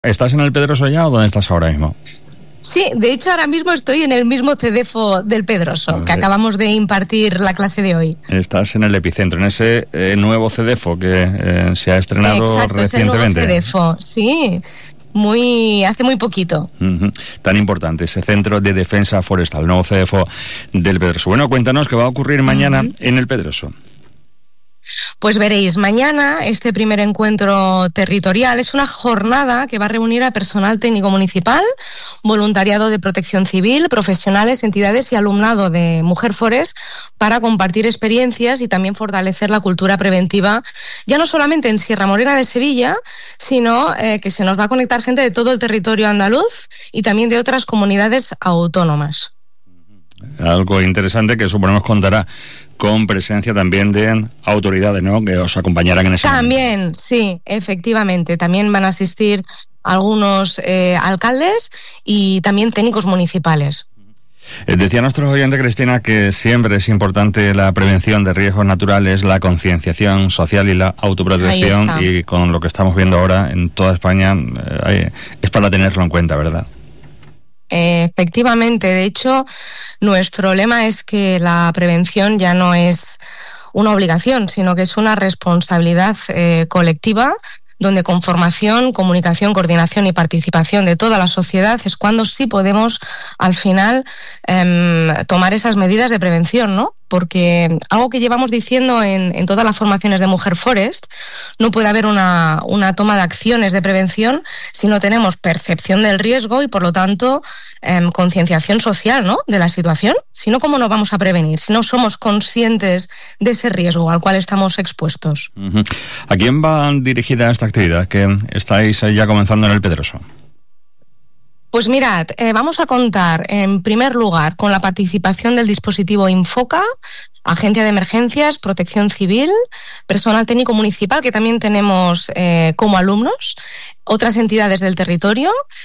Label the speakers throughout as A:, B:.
A: ¿Estás en el Pedroso ya o dónde estás ahora mismo?
B: Sí, de hecho ahora mismo estoy en el mismo CEDEFO del Pedroso, que acabamos de impartir la clase de hoy.
A: Estás en el epicentro, en ese nuevo CEDEFO que se ha estrenado.
B: Exacto,
A: recientemente.
B: Es el nuevo CEDEFO, sí, hace muy poquito.
A: Tan importante, ese Centro de Defensa Forestal, el nuevo CEDEFO del Pedroso. Bueno, cuéntanos qué va a ocurrir mañana en el Pedroso.
B: Pues veréis, mañana este primer encuentro territorial es una jornada que va a reunir a personal técnico municipal, voluntariado de protección civil, profesionales, entidades y alumnado de Mujer Forest para compartir experiencias y también fortalecer la cultura preventiva, ya no solamente en Sierra Morena de Sevilla, sino que se nos va a conectar gente de todo el territorio andaluz y también de otras comunidades autónomas.
A: Algo interesante que suponemos contará con presencia también de autoridades, ¿no?, que os acompañarán en ese
B: También,
A: momento.
B: sí, efectivamente. También van a asistir algunos alcaldes y también técnicos municipales.
A: Decía nuestro oyente, Cristina, que siempre es importante la prevención de riesgos naturales, la concienciación social y la autoprotección, y con lo que estamos viendo ahora en toda España es para tenerlo en cuenta, ¿verdad?
B: Efectivamente, de hecho, nuestro lema es que la prevención ya no es una obligación, sino que es una responsabilidad colectiva, donde con formación, comunicación, coordinación y participación de toda la sociedad es cuando sí podemos, al final, tomar esas medidas de prevención, ¿no? Porque algo que llevamos diciendo en todas las formaciones de Mujer Forest, no puede haber una toma de acciones de prevención si no tenemos percepción del riesgo y, por lo tanto, concienciación social, ¿no?, de la situación. Si no, ¿cómo nos vamos a prevenir? Si no somos conscientes de ese riesgo al cual estamos expuestos.
A: ¿A quién va dirigida esta actividad que estáis ya comenzando en el Pedroso?
B: Pues mirad, vamos a contar en primer lugar con la participación del dispositivo Infoca, Agencia de Emergencias, Protección Civil, personal técnico municipal que también tenemos como alumnos, otras entidades del territorio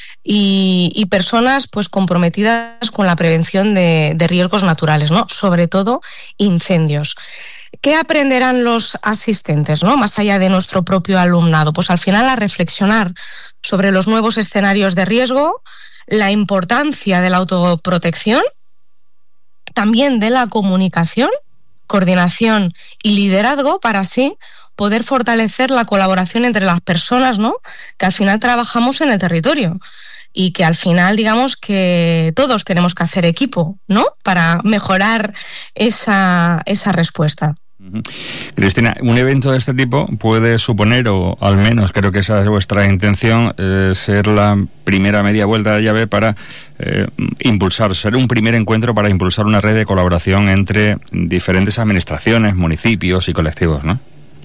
B: y personas pues comprometidas con la prevención de riesgos naturales, ¿no?, sobre todo incendios. ¿Qué aprenderán los asistentes, ¿no?, más allá de nuestro propio alumnado? Pues al final a reflexionar sobre los nuevos escenarios de riesgo, la importancia de la autoprotección, también de la comunicación, coordinación y liderazgo para así poder fortalecer la colaboración entre las personas, ¿no?, que al final trabajamos en el territorio. Y que al final, digamos que todos tenemos que hacer equipo, ¿no?, para mejorar esa respuesta.
A: Cristina, un evento de este tipo puede suponer, o al menos creo que esa es vuestra intención, ser la primera media vuelta de llave para ser un primer encuentro para impulsar una red de colaboración entre diferentes administraciones, municipios y colectivos, ¿no?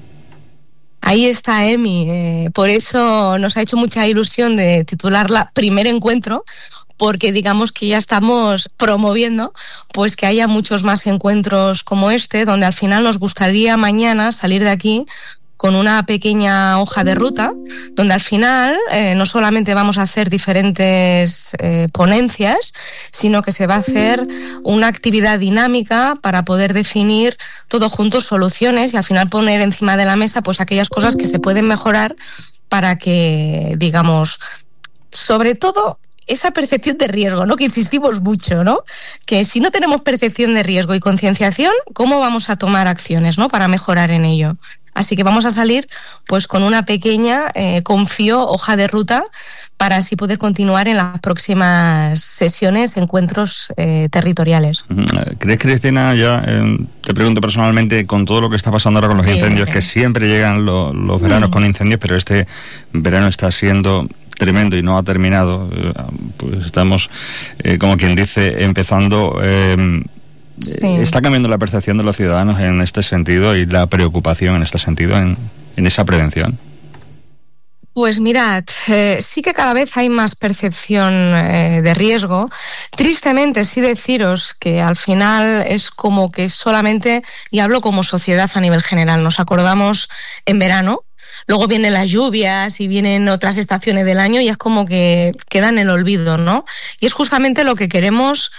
B: Ahí está Emi, por eso nos ha hecho mucha ilusión de titularla Primer Encuentro, porque digamos que ya estamos promoviendo pues que haya muchos más encuentros como este, donde al final nos gustaría mañana salir de aquí con una pequeña hoja de ruta, donde al final no solamente vamos a hacer diferentes ponencias, sino que se va a hacer una actividad dinámica para poder definir todos juntos soluciones y al final poner encima de la mesa pues aquellas cosas que se pueden mejorar para que, digamos, sobre todo esa percepción de riesgo, ¿no?, que insistimos mucho, ¿no?, que si no tenemos percepción de riesgo y concienciación, ¿cómo vamos a tomar acciones, ¿no?, para mejorar en ello? Así que vamos a salir pues con una pequeña, confío, hoja de ruta para así poder continuar en las próximas sesiones, encuentros territoriales.
A: ¿Crees, Cristina, ya te pregunto personalmente, con todo lo que está pasando ahora con los incendios, que siempre llegan los veranos con incendios, pero este verano está siendo tremendo y no ha terminado, pues estamos, como quien dice, empezando... Sí. ¿Está cambiando la percepción de los ciudadanos en este sentido y la preocupación en este sentido, en esa prevención?
B: Pues mirad, sí que cada vez hay más percepción de riesgo. Tristemente sí deciros que al final es como que solamente, y hablo como sociedad a nivel general, nos acordamos en verano, luego vienen las lluvias y vienen otras estaciones del año y es como que queda en el olvido, ¿no? Y es justamente lo que queremos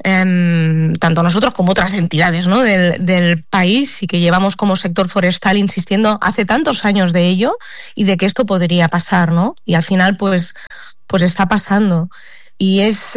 B: tanto nosotros como otras entidades, ¿no?, del país, y que llevamos como sector forestal insistiendo hace tantos años de ello y de que esto podría pasar, ¿no? Y al final pues está pasando. Y es,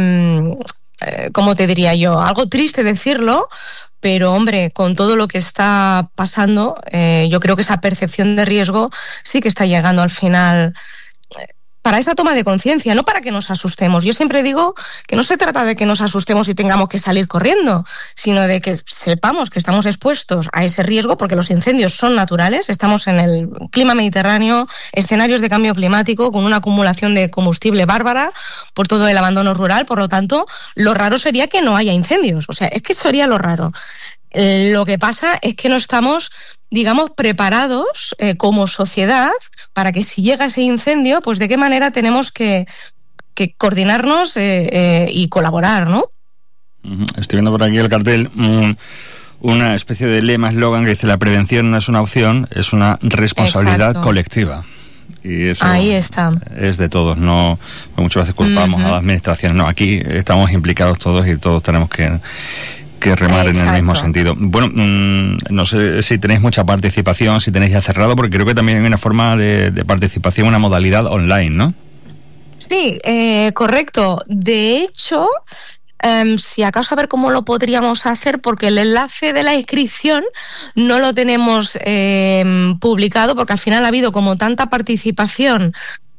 B: ¿cómo te diría yo? Algo triste decirlo, pero hombre, con todo lo que está pasando, yo creo que esa percepción de riesgo sí que está llegando al final para esa toma de conciencia, no para que nos asustemos. Yo siempre digo que no se trata de que nos asustemos y tengamos que salir corriendo, sino de que sepamos que estamos expuestos a ese riesgo, porque los incendios son naturales, estamos en el clima mediterráneo, escenarios de cambio climático, con una acumulación de combustible bárbara por todo el abandono rural. Por lo tanto, lo raro sería que no haya incendios, o sea, es que sería lo raro. Lo que pasa es que no estamos, digamos, preparados como sociedad para que si llega ese incendio, pues de qué manera tenemos que coordinarnos y colaborar, ¿no?
A: Estoy viendo por aquí el cartel, una especie de lema, eslogan que dice: la prevención no es una opción, es una responsabilidad colectiva. Y eso
B: ahí está.
A: Es de todos, no muchas veces culpamos a las administraciones, no, aquí estamos implicados todos y todos tenemos que remar en el mismo sentido. Bueno, no sé si tenéis mucha participación, si tenéis ya cerrado, porque creo que también hay una forma de participación, una modalidad online, ¿no?
B: Sí, correcto. De hecho, si acaso a ver cómo lo podríamos hacer, porque el enlace de la inscripción no lo tenemos publicado, porque al final ha habido como tanta participación,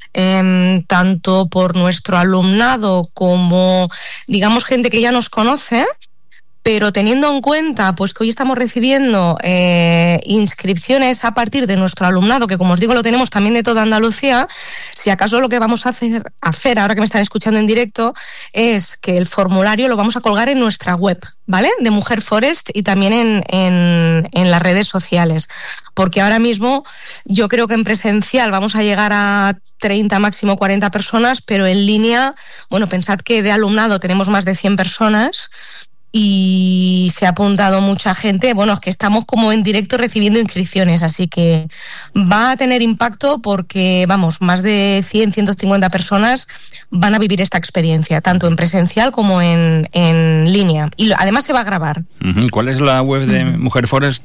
B: tanto por nuestro alumnado como, digamos, gente que ya nos conoce. Pero teniendo en cuenta pues que hoy estamos recibiendo inscripciones a partir de nuestro alumnado, que como os digo lo tenemos también de toda Andalucía, si acaso lo que vamos a hacer ahora que me están escuchando en directo es que el formulario lo vamos a colgar en nuestra web, ¿vale?, de Mujer Forest, y también en las redes sociales, porque ahora mismo yo creo que en presencial vamos a llegar a 30, máximo 40 personas, pero en línea, bueno, pensad que de alumnado tenemos más de 100 personas, y se ha apuntado mucha gente. Bueno, es que estamos como en directo recibiendo inscripciones, así que va a tener impacto porque, vamos, más de 100, 150 personas van a vivir esta experiencia, tanto en presencial como en línea. Y además se va a grabar.
A: ¿Cuál es la web de Mujer Forest?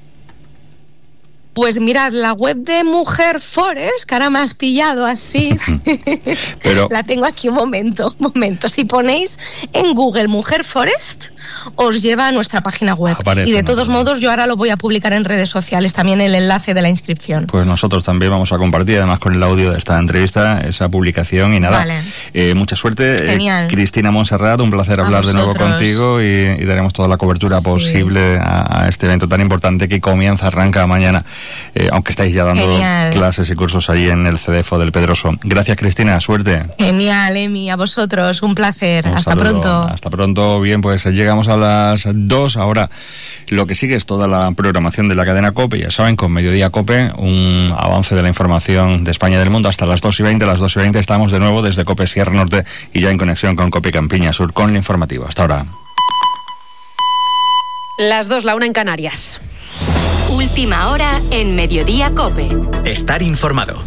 B: Pues mirad, la web de Mujer Forest, que ahora me has pillado así, pero la tengo aquí un momento. Si ponéis en Google Mujer Forest, os lleva a nuestra página web. Aparece, y de todos modos yo ahora lo voy a publicar en redes sociales, también el enlace de la inscripción. Pues nosotros también vamos a compartir, además con el audio de esta entrevista, esa publicación. Y nada, mucha suerte.
A: Genial. Cristina Montserrat, un placer hablar de nuevo contigo y daremos toda la cobertura posible a este evento tan importante que arranca mañana. Aunque estáis ya dando clases y cursos allí en el CEDEFO del Pedroso. Gracias, Cristina, suerte.
B: Genial, Emi, a vosotros, un placer. Hasta pronto.
A: Hasta pronto. Bien, pues llegamos a las 2. Ahora lo que sigue es toda la programación de la cadena COPE, ya saben, con Mediodía COPE, un avance de la información de España y del mundo hasta las 2:20. A las 2:20 estamos de nuevo desde COPE Sierra Norte y ya en conexión con COPE Campiña Sur con el informativo. Hasta ahora.
C: Las 2, la 1 en Canarias.
D: Última hora en Mediodía COPE.
E: Estar informado.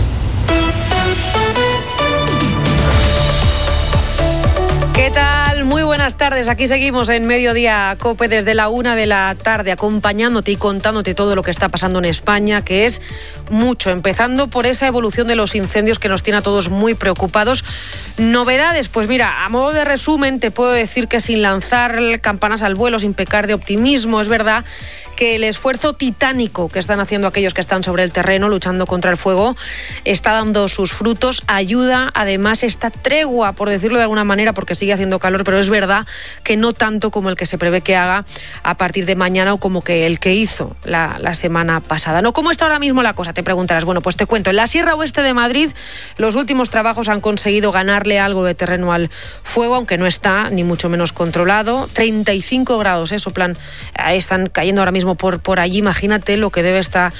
C: ¿Qué tal? Muy buenas tardes. Aquí seguimos en Mediodía COPE desde la 1 de la tarde, acompañándote y contándote todo lo que está pasando en España, que es mucho, empezando por esa evolución de los incendios que nos tiene a todos muy preocupados. Novedades, pues mira, a modo de resumen te puedo decir que sin lanzar campanas al vuelo, sin pecar de optimismo, es verdad que el esfuerzo titánico que están haciendo aquellos que están sobre el terreno luchando contra el fuego está dando sus frutos. Ayuda además esta tregua, por decirlo de alguna manera, porque sigue haciendo calor, pero es verdad que no tanto como el que se prevé que haga a partir de mañana o como que el que hizo la semana pasada. ¿No? ¿Cómo está ahora mismo la cosa? Te preguntarás. Bueno, pues te cuento. En la Sierra Oeste de Madrid los últimos trabajos han conseguido ganarle algo de terreno al fuego, aunque no está ni mucho menos controlado. 35 grados, soplan, están cayendo ahora mismo por allí. Imagínate lo que debe estar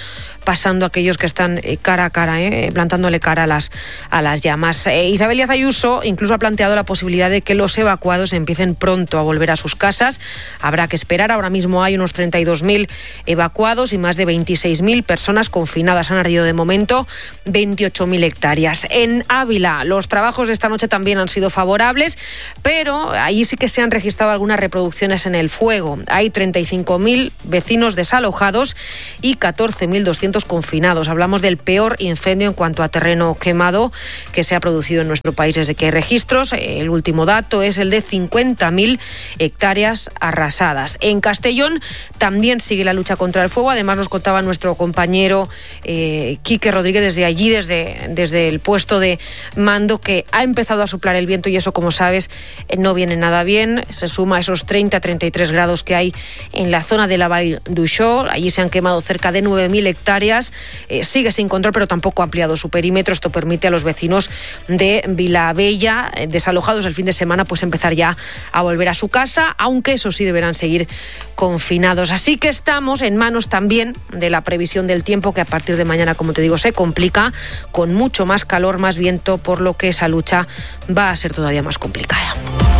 C: pasando aquellos que están cara a cara, plantándole cara a las llamas. Isabel Díaz Ayuso incluso ha planteado la posibilidad de que los evacuados empiecen pronto a volver a sus casas. Habrá que esperar. Ahora mismo hay unos 32.000 evacuados y más de 26.000 personas confinadas. Han ardido de momento 28.000 hectáreas. En Ávila, los trabajos de esta noche también han sido favorables, pero allí sí que se han registrado algunas reproducciones en el fuego. Hay 35.000 vecinos desalojados y 14.200 confinados. Hablamos del peor incendio en cuanto a terreno quemado que se ha producido en nuestro país desde que hay registros. El último dato es el de 50.000 hectáreas arrasadas. En Castellón también sigue la lucha contra el fuego. Además, nos contaba nuestro compañero Quique Rodríguez desde allí, desde el puesto de mando, que ha empezado a soplar el viento y eso, como sabes, no viene nada bien. Se suma a esos 30-33 grados que hay en la zona de la Vall d'Uixó. Allí se han quemado cerca de 9.000 hectáreas. Sigue sin control, pero tampoco ha ampliado su perímetro. Esto permite a los vecinos de Vilabella, desalojados el fin de semana, pues empezar ya a volver a su casa, aunque eso sí deberán seguir confinados. Así que estamos en manos también de la previsión del tiempo, que a partir de mañana, como te digo, se complica con mucho más calor, más viento, por lo que esa lucha va a ser todavía más complicada.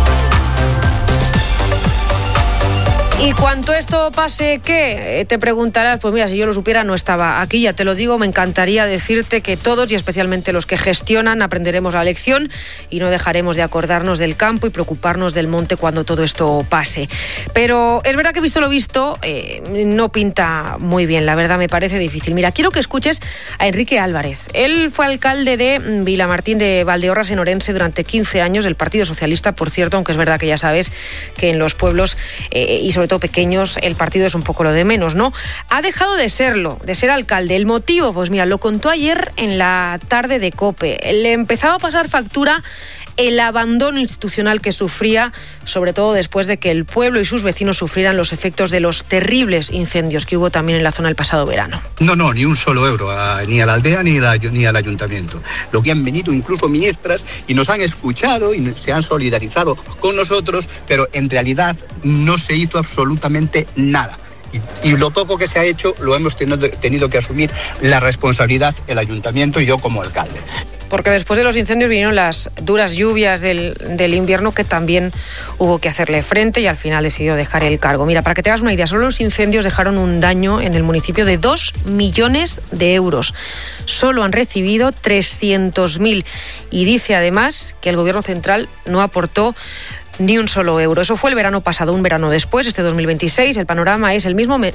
C: Y cuanto esto pase, ¿qué? Te preguntarás, pues mira, si yo lo supiera no estaba aquí, ya te lo digo, me encantaría decirte que todos, y especialmente los que gestionan, aprenderemos la lección y no dejaremos de acordarnos del campo y preocuparnos del monte cuando todo esto pase. Pero es verdad que visto lo visto, no pinta muy bien, la verdad me parece difícil. Mira, quiero que escuches a Enrique Álvarez. Él fue alcalde de Vilamartín de Valdeorras, en Orense, durante 15 años, del Partido Socialista, por cierto, aunque es verdad que ya sabes que en los pueblos y sobre todo pequeños, el partido es un poco lo de menos, ¿no? Ha dejado de serlo, de ser alcalde. ¿El motivo? Pues mira, lo contó ayer en la tarde de COPE. Le empezaba a pasar factura el abandono institucional que sufría, sobre todo después de que el pueblo y sus vecinos sufrieran los efectos de los terribles incendios que hubo también en la zona el pasado verano.
E: No, ni un solo euro, ni a la aldea ni al ayuntamiento. Lo que han venido incluso ministras y nos han escuchado y se han solidarizado con nosotros, pero en realidad no se hizo absolutamente nada. Y lo poco que se ha hecho lo hemos tenido que asumir la responsabilidad el ayuntamiento y yo como alcalde.
C: Porque después de los incendios vinieron las duras lluvias del invierno, que también hubo que hacerle frente, y al final decidió dejar el cargo. Mira, para que te hagas una idea, solo los incendios dejaron un daño en el municipio de 2 millones de euros. Solo han recibido 300.000. Y dice además que el gobierno central no aportó ni un solo euro. Eso fue el verano pasado. Un verano después, este 2026, el panorama es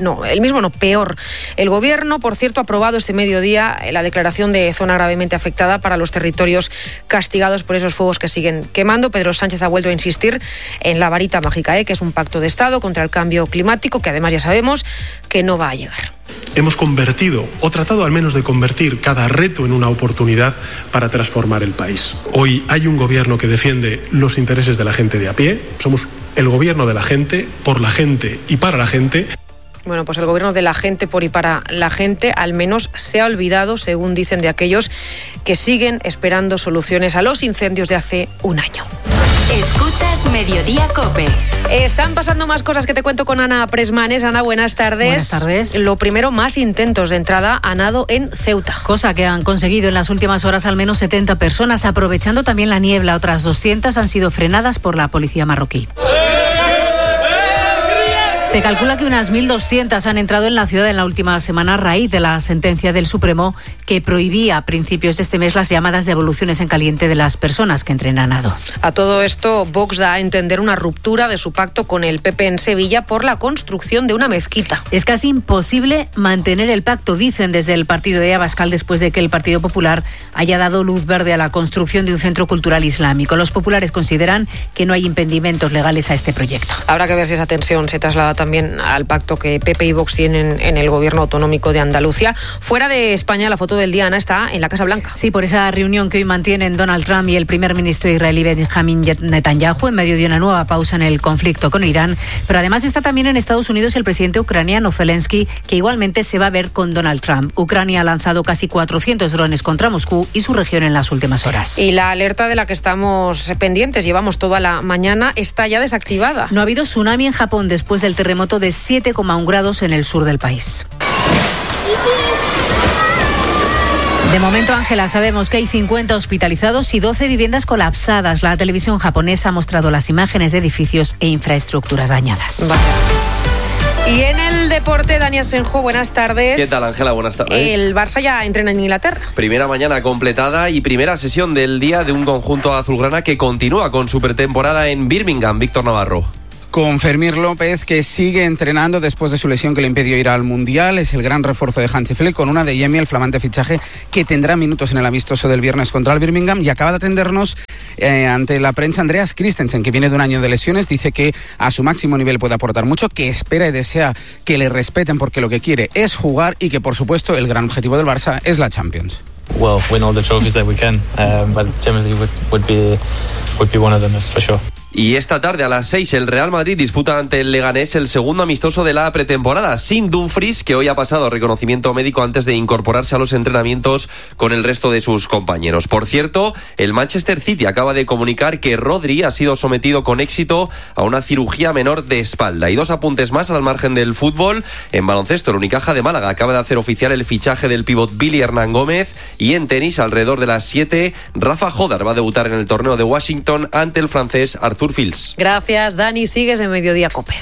C: peor. El gobierno, por cierto, ha aprobado este mediodía la declaración de zona gravemente afectada para los territorios castigados por esos fuegos que siguen quemando. Pedro Sánchez ha vuelto a insistir en la varita mágica, que es un pacto de Estado contra el cambio climático, que además ya sabemos que no va a llegar.
F: Hemos convertido, o tratado al menos de convertir, cada reto en una oportunidad para transformar el país. Hoy hay un gobierno que defiende los intereses de la gente de a pie. Somos el gobierno de la gente, por la gente y para la gente.
C: Bueno, pues el gobierno de la gente, por y para la gente, al menos se ha olvidado, según dicen, de aquellos que siguen esperando soluciones a los incendios de hace un año.
D: Escuchas Mediodía COPE.
C: Están pasando más cosas que te cuento con Ana Presmanes. Ana, buenas tardes.
G: Buenas tardes.
C: Lo primero, más intentos de entrada a nado en Ceuta.
G: Cosa que han conseguido en las últimas horas al menos 70 personas, aprovechando también la niebla. Otras 200 han sido frenadas por la policía marroquí. Se calcula que unas 1.200 han entrado en la ciudad en la última semana a raíz de la sentencia del Supremo que prohibía a principios de este mes las llamadas devoluciones en caliente de las personas que entren a nado.
C: A todo esto, Vox da a entender una ruptura de su pacto con el PP en Sevilla por la construcción de una mezquita.
G: Es casi imposible mantener el pacto, dicen desde el partido de Abascal, después de que el Partido Popular haya dado luz verde a la construcción de un centro cultural islámico. Los populares consideran que no hay impedimentos legales a este proyecto.
C: Habrá que ver si esa tensión se traslada también al pacto que PP y Vox tienen en el gobierno autonómico de Andalucía. Fuera de España, la foto del día, Ana, está en la Casa Blanca.
G: Sí, por esa reunión que hoy mantienen Donald Trump y el primer ministro israelí Benjamin Netanyahu en medio de una nueva pausa en el conflicto con Irán. Pero además está también en Estados Unidos el presidente ucraniano Zelensky, que igualmente se va a ver con Donald Trump. Ucrania ha lanzado casi 400 drones contra Moscú y su región en las últimas horas.
C: Y la alerta de la que estamos pendientes, llevamos toda la mañana, está ya desactivada.
G: No ha habido tsunami en Japón después del terremoto de 7,1 grados en el sur del país. De momento, Ángela, sabemos que hay 50 hospitalizados y 12 viviendas colapsadas. La televisión japonesa ha mostrado las imágenes de edificios e infraestructuras dañadas.
C: Vale. Y en el deporte, Dani Asenjo, buenas tardes.
H: ¿Qué tal, Ángela? Buenas tardes.
C: El Barça ya entrena en Inglaterra.
H: Primera mañana completada y primera sesión del día de un conjunto azulgrana que continúa con su pretemporada en Birmingham. Víctor Navarro.
I: Con Fermín López, que sigue entrenando después de su lesión que le impidió ir al Mundial. Es el gran refuerzo de Hansi Flick, con una de Yemi, el flamante fichaje, que tendrá minutos en el amistoso del viernes contra el Birmingham. Y acaba de atendernos ante la prensa Andreas Christensen, que viene de un año de lesiones. Dice que a su máximo nivel puede aportar mucho, que espera y desea que le respeten porque lo que quiere es jugar y que, por supuesto, el gran objetivo del Barça es la Champions.
J: Well, win all the trophies that we can, but Champions League would be one of them, for sure.
H: Y esta tarde a las 6 el Real Madrid disputa ante el Leganés el segundo amistoso de la pretemporada, sin Dumfries, que hoy ha pasado reconocimiento médico antes de incorporarse a los entrenamientos con el resto de sus compañeros. Por cierto, el Manchester City acaba de comunicar que Rodri ha sido sometido con éxito a una cirugía menor de espalda. Y dos apuntes más al margen del fútbol. En baloncesto, el Unicaja de Málaga acaba de hacer oficial el fichaje del pívot Billy Hernán Gómez. Y en tenis, alrededor de las 7, Rafa Jodar va a debutar en el torneo de Washington ante el francés Arthur Fils.
C: Gracias, Dani. Sigues en Mediodía COPE.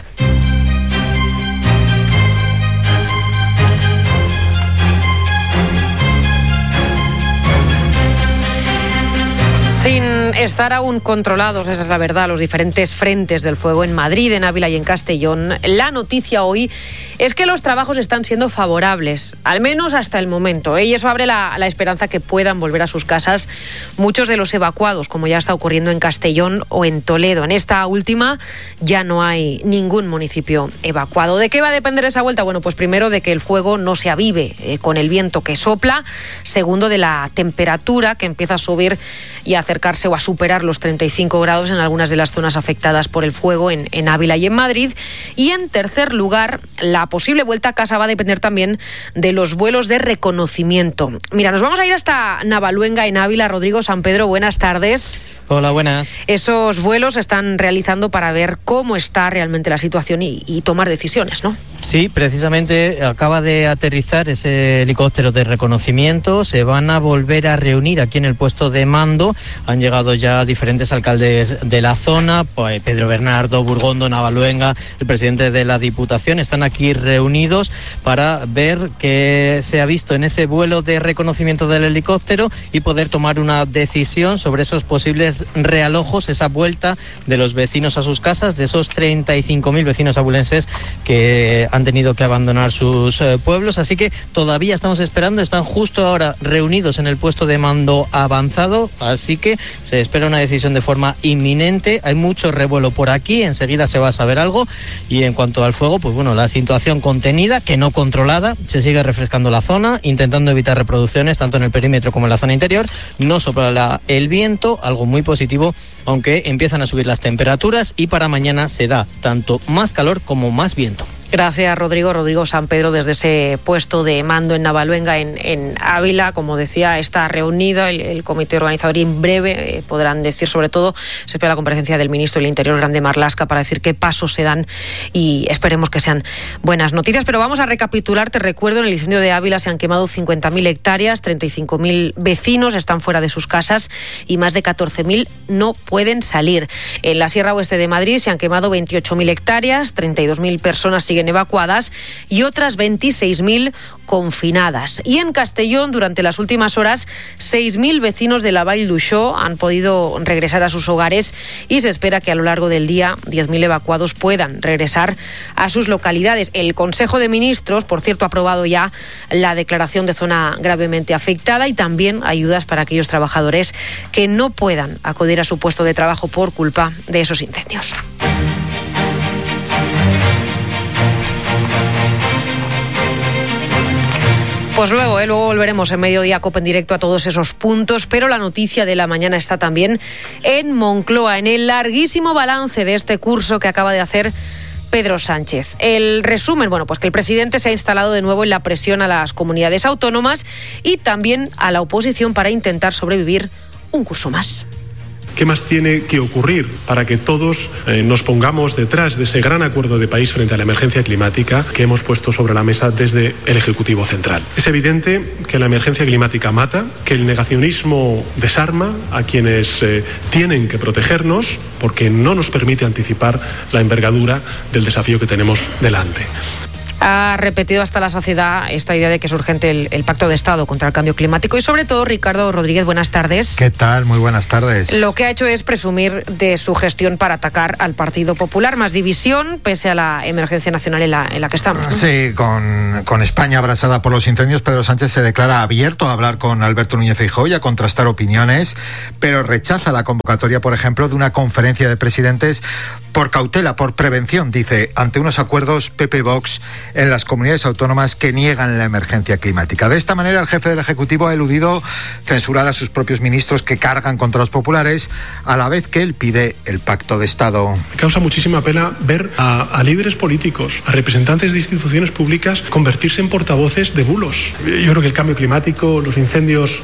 C: Sin estar aún controlados, esa es la verdad, los diferentes frentes del fuego en Madrid, en Ávila y en Castellón, la noticia hoy es que los trabajos están siendo favorables, al menos hasta el momento, y eso abre la esperanza que puedan volver a sus casas muchos de los evacuados, como ya está ocurriendo en Castellón o en Toledo. En esta última ya no hay ningún municipio evacuado. ¿De qué va a depender esa vuelta? Bueno, pues primero de que el fuego no se avive con el viento que sopla, segundo de la temperatura que empieza a subir y a acercarse o a superar los 35 grados en algunas de las zonas afectadas por el fuego en Ávila y en Madrid. Y en tercer lugar, la posible vuelta a casa va a depender también de los vuelos de reconocimiento. Mira, nos vamos a ir hasta Navaluenga, en Ávila. Rodrigo San Pedro, buenas tardes.
K: Hola, buenas.
C: Esos vuelos se están realizando para ver cómo está realmente la situación y tomar decisiones, ¿no?
K: Sí, precisamente acaba de aterrizar ese helicóptero de reconocimiento. Se van a volver a reunir aquí en el puesto de mando. Han llegado ya diferentes alcaldes de la zona, pues Pedro Bernardo, Burgondo, Navaluenga, el presidente de la Diputación. Están aquí reunidos para ver qué se ha visto en ese vuelo de reconocimiento del helicóptero y poder tomar una decisión sobre esos posibles realojos, esa vuelta de los vecinos a sus casas, de esos 35.000 vecinos abulenses que han tenido que abandonar sus pueblos. Así que todavía estamos esperando, están justo ahora reunidos en el puesto de mando avanzado, así que se espera una decisión de forma inminente. Hay mucho revuelo por aquí, enseguida se va a saber algo. Y en cuanto al fuego, pues bueno, la situación contenida, que no controlada, se sigue refrescando la zona, intentando evitar reproducciones tanto en el perímetro como en la zona interior. No sopla el viento, algo muy positivo, aunque empiezan a subir las temperaturas y para mañana se da tanto más calor como más viento.
C: Gracias, Rodrigo. Rodrigo San Pedro, desde ese puesto de mando en Navaluenga, en Ávila. Como decía, está reunido el comité organizador y en breve podrán decir, sobre todo, se espera la comparecencia del ministro del Interior, Grande Marlaska, para decir qué pasos se dan y esperemos que sean buenas noticias. Pero vamos a recapitular. Te recuerdo, en el incendio de Ávila se han quemado 50.000 hectáreas, 35.000 vecinos están fuera de sus casas y más de 14.000 no pueden salir. En la Sierra Oeste de Madrid se han quemado 28.000 hectáreas, 32.000 personas siguen evacuadas y otras 26.000 confinadas. Y en Castellón, durante las últimas horas, 6.000 vecinos de la Vall d'Uixó han podido regresar a sus hogares y se espera que a lo largo del día 10.000 evacuados puedan regresar a sus localidades. El Consejo de Ministros, por cierto, ha aprobado ya la declaración de zona gravemente afectada y también ayudas para aquellos trabajadores que no puedan acudir a su puesto de trabajo por culpa de esos incendios. Pues luego volveremos en Mediodía COPE en directo a todos esos puntos, pero la noticia de la mañana está también en Moncloa, en el larguísimo balance de este curso que acaba de hacer Pedro Sánchez. El resumen, bueno, pues que el presidente se ha instalado de nuevo en la presión a las comunidades autónomas y también a la oposición para intentar sobrevivir un curso más.
F: ¿Qué más tiene que ocurrir para que todos nos pongamos detrás de ese gran acuerdo de país frente a la emergencia climática que hemos puesto sobre la mesa desde el Ejecutivo Central? Es evidente que la emergencia climática mata, que el negacionismo desarma a quienes tienen que protegernos porque no nos permite anticipar la envergadura del desafío que tenemos delante.
C: Ha repetido hasta la saciedad esta idea de que es urgente el Pacto de Estado contra el cambio climático y sobre todo, Ricardo Rodríguez, buenas tardes.
L: ¿Qué tal? Muy buenas tardes.
C: Lo que ha hecho es presumir de su gestión para atacar al Partido Popular, más división pese a la emergencia nacional en la que estamos, ¿no?
L: Sí, con España abrasada por los incendios, Pedro Sánchez se declara abierto a hablar con Alberto Núñez Feijóo y a contrastar opiniones, pero rechaza la convocatoria, por ejemplo, de una conferencia de presidentes por cautela, por prevención, dice, ante unos acuerdos PP-Vox en las comunidades autónomas que niegan la emergencia climática. De esta manera, el jefe del Ejecutivo ha eludido censurar a sus propios ministros que cargan contra los populares, a la vez que él pide el Pacto de Estado.
F: Me causa muchísima pena ver a líderes políticos, a representantes de instituciones públicas convertirse en portavoces de bulos. Yo creo que el cambio climático, los incendios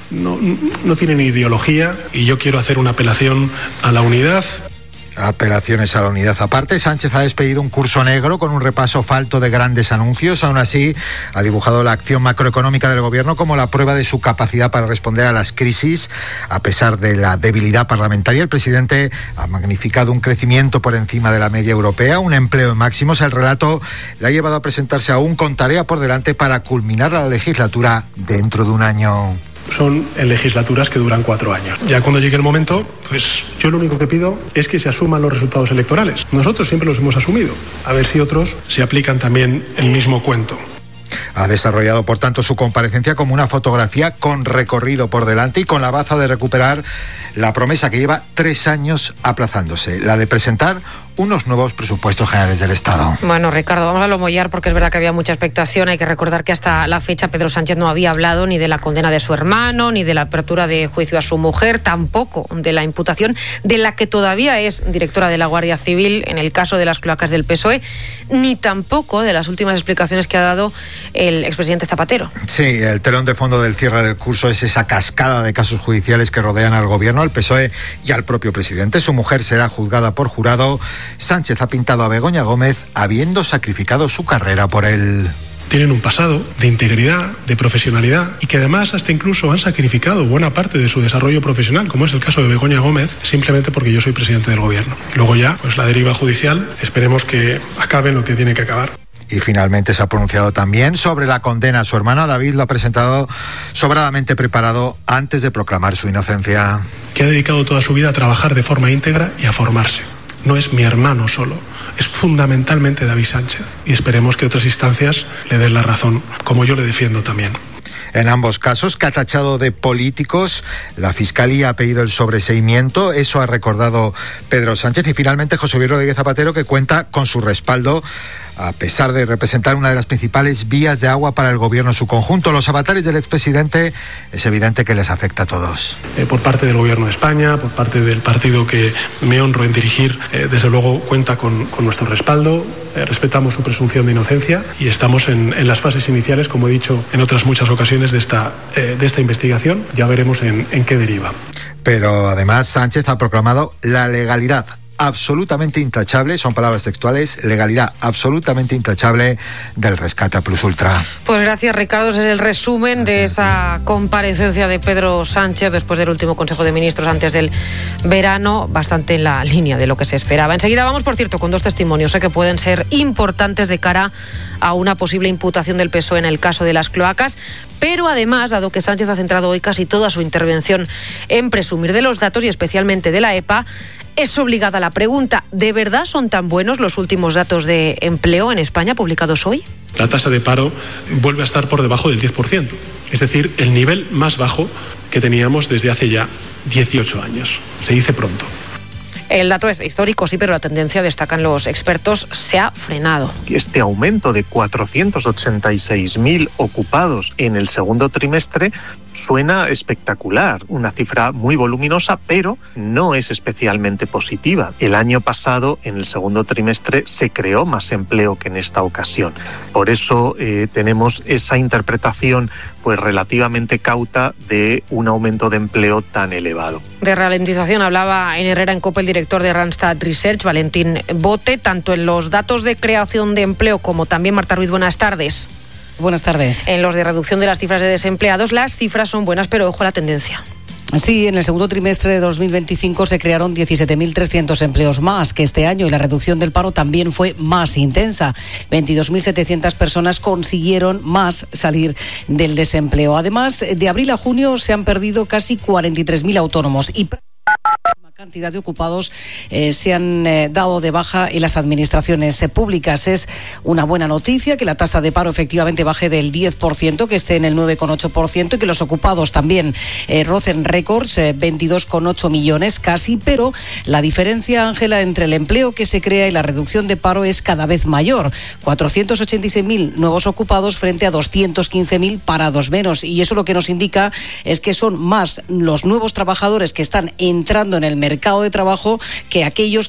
F: no tienen ideología y yo quiero hacer una apelación a la unidad.
L: Apelaciones a la unidad aparte, Sánchez ha despedido un curso negro con un repaso falto de grandes anuncios. Aún así, ha dibujado la acción macroeconómica del gobierno como la prueba de su capacidad para responder a las crisis. A pesar de la debilidad parlamentaria, el presidente ha magnificado un crecimiento por encima de la media europea, un empleo en máximos. El relato le ha llevado a presentarse aún con tarea por delante para culminar la legislatura dentro de un año.
F: Son en legislaturas que duran 4 años. Ya cuando llegue el momento, pues yo lo único que pido es que se asuman los resultados electorales. Nosotros siempre los hemos asumido. A ver si otros se aplican también el mismo cuento.
L: Ha desarrollado, por tanto, su comparecencia como una fotografía con recorrido por delante y con la baza de recuperar la promesa que lleva 3 años aplazándose, la de presentar unos nuevos presupuestos generales del Estado.
C: Bueno, Ricardo, vamos a lo mollar porque es verdad que había mucha expectación. Hay que recordar que hasta la fecha Pedro Sánchez no había hablado ni de la condena de su hermano, ni de la apertura de juicio a su mujer, tampoco de la imputación de la que todavía es directora de la Guardia Civil en el caso de las cloacas del PSOE, ni tampoco de las últimas explicaciones que ha dado el expresidente Zapatero.
L: Sí, el telón de fondo del cierre del curso es esa cascada de casos judiciales que rodean al gobierno, al PSOE y al propio presidente. Su mujer será juzgada por jurado. Sánchez ha pintado a Begoña Gómez habiendo sacrificado su carrera por él.
F: Tienen un pasado de integridad, de profesionalidad y que además hasta incluso han sacrificado buena parte de su desarrollo profesional, como es el caso de Begoña Gómez, simplemente porque yo soy presidente del gobierno. Y luego ya, pues la deriva judicial, esperemos que acabe lo que tiene que acabar.
L: Y finalmente se ha pronunciado también sobre la condena a su hermana. David lo ha presentado sobradamente preparado antes de proclamar su inocencia.
F: Que ha dedicado toda su vida a trabajar de forma íntegra y a formarse. No es mi hermano solo, es fundamentalmente David Sánchez. Y esperemos que otras instancias le den la razón, como yo le defiendo también.
L: En ambos casos, que ha tachado de políticos, la Fiscalía ha pedido el sobreseimiento, eso ha recordado Pedro Sánchez. Y finalmente José Luis Rodríguez Zapatero, que cuenta con su respaldo, a pesar de representar una de las principales vías de agua para el gobierno en su conjunto. Los avatares del expresidente es evidente que les afecta a todos.
F: Por parte del gobierno de España, por parte del partido que me honro en dirigir, desde luego cuenta con nuestro respaldo. Respetamos su presunción de inocencia y estamos en las fases iniciales, como he dicho en otras muchas ocasiones, de esta investigación. Ya veremos en qué deriva.
L: Pero además Sánchez ha proclamado la legalidad absolutamente intachable, son palabras textuales, legalidad absolutamente intachable del rescate a Plus Ultra.
C: Pues gracias, Ricardo. Ese es el resumen de esa comparecencia de Pedro Sánchez después del último Consejo de Ministros antes del verano, bastante en la línea de lo que se esperaba. Enseguida vamos, por cierto, con 2 testimonios que pueden ser importantes de cara a una posible imputación del PSOE en el caso de las cloacas, pero además, dado que Sánchez ha centrado hoy casi toda su intervención en presumir de los datos y especialmente de la EPA, es obligada la pregunta: ¿de verdad son tan buenos los últimos datos de empleo en España publicados hoy?
F: La tasa de paro vuelve a estar por debajo del 10%, es decir, el nivel más bajo que teníamos desde hace ya 18 años. Se dice pronto.
C: El dato es histórico, sí, pero la tendencia, destacan los expertos, se ha frenado.
M: Este aumento de 486.000 ocupados en el segundo trimestre suena espectacular, una cifra muy voluminosa, pero no es especialmente positiva. El año pasado, en el segundo trimestre, se creó más empleo que en esta ocasión. Por eso tenemos esa interpretación pues relativamente cauta de un aumento de empleo tan elevado.
C: De ralentización hablaba en Herrera en COPE el director de Randstad Research, Valentín Bote, tanto en los datos de creación de empleo como también, Marta Ruiz, buenas tardes.
N: Buenas tardes.
C: En los de reducción de las cifras de desempleados, las cifras son buenas, pero ojo a la tendencia.
N: Sí, en el segundo trimestre de 2025 se crearon 17.300 empleos más que este año y la reducción del paro también fue más intensa. 22.700 personas consiguieron más salir del desempleo. Además, de abril a junio se han perdido casi 43.000 autónomos y cantidad de ocupados se han dado de baja en las administraciones públicas. Es una buena noticia que la tasa de paro efectivamente baje del 10%, que esté en el 9,8% y que los ocupados también rocen récords, 22,8 millones casi, pero la diferencia, Ángela, entre el empleo que se crea y la reducción de paro es cada vez mayor. 486.000 nuevos ocupados frente a 215.000 parados menos, y eso lo que nos indica es que son más los nuevos trabajadores que están entrando en el mercado de trabajo que aquellos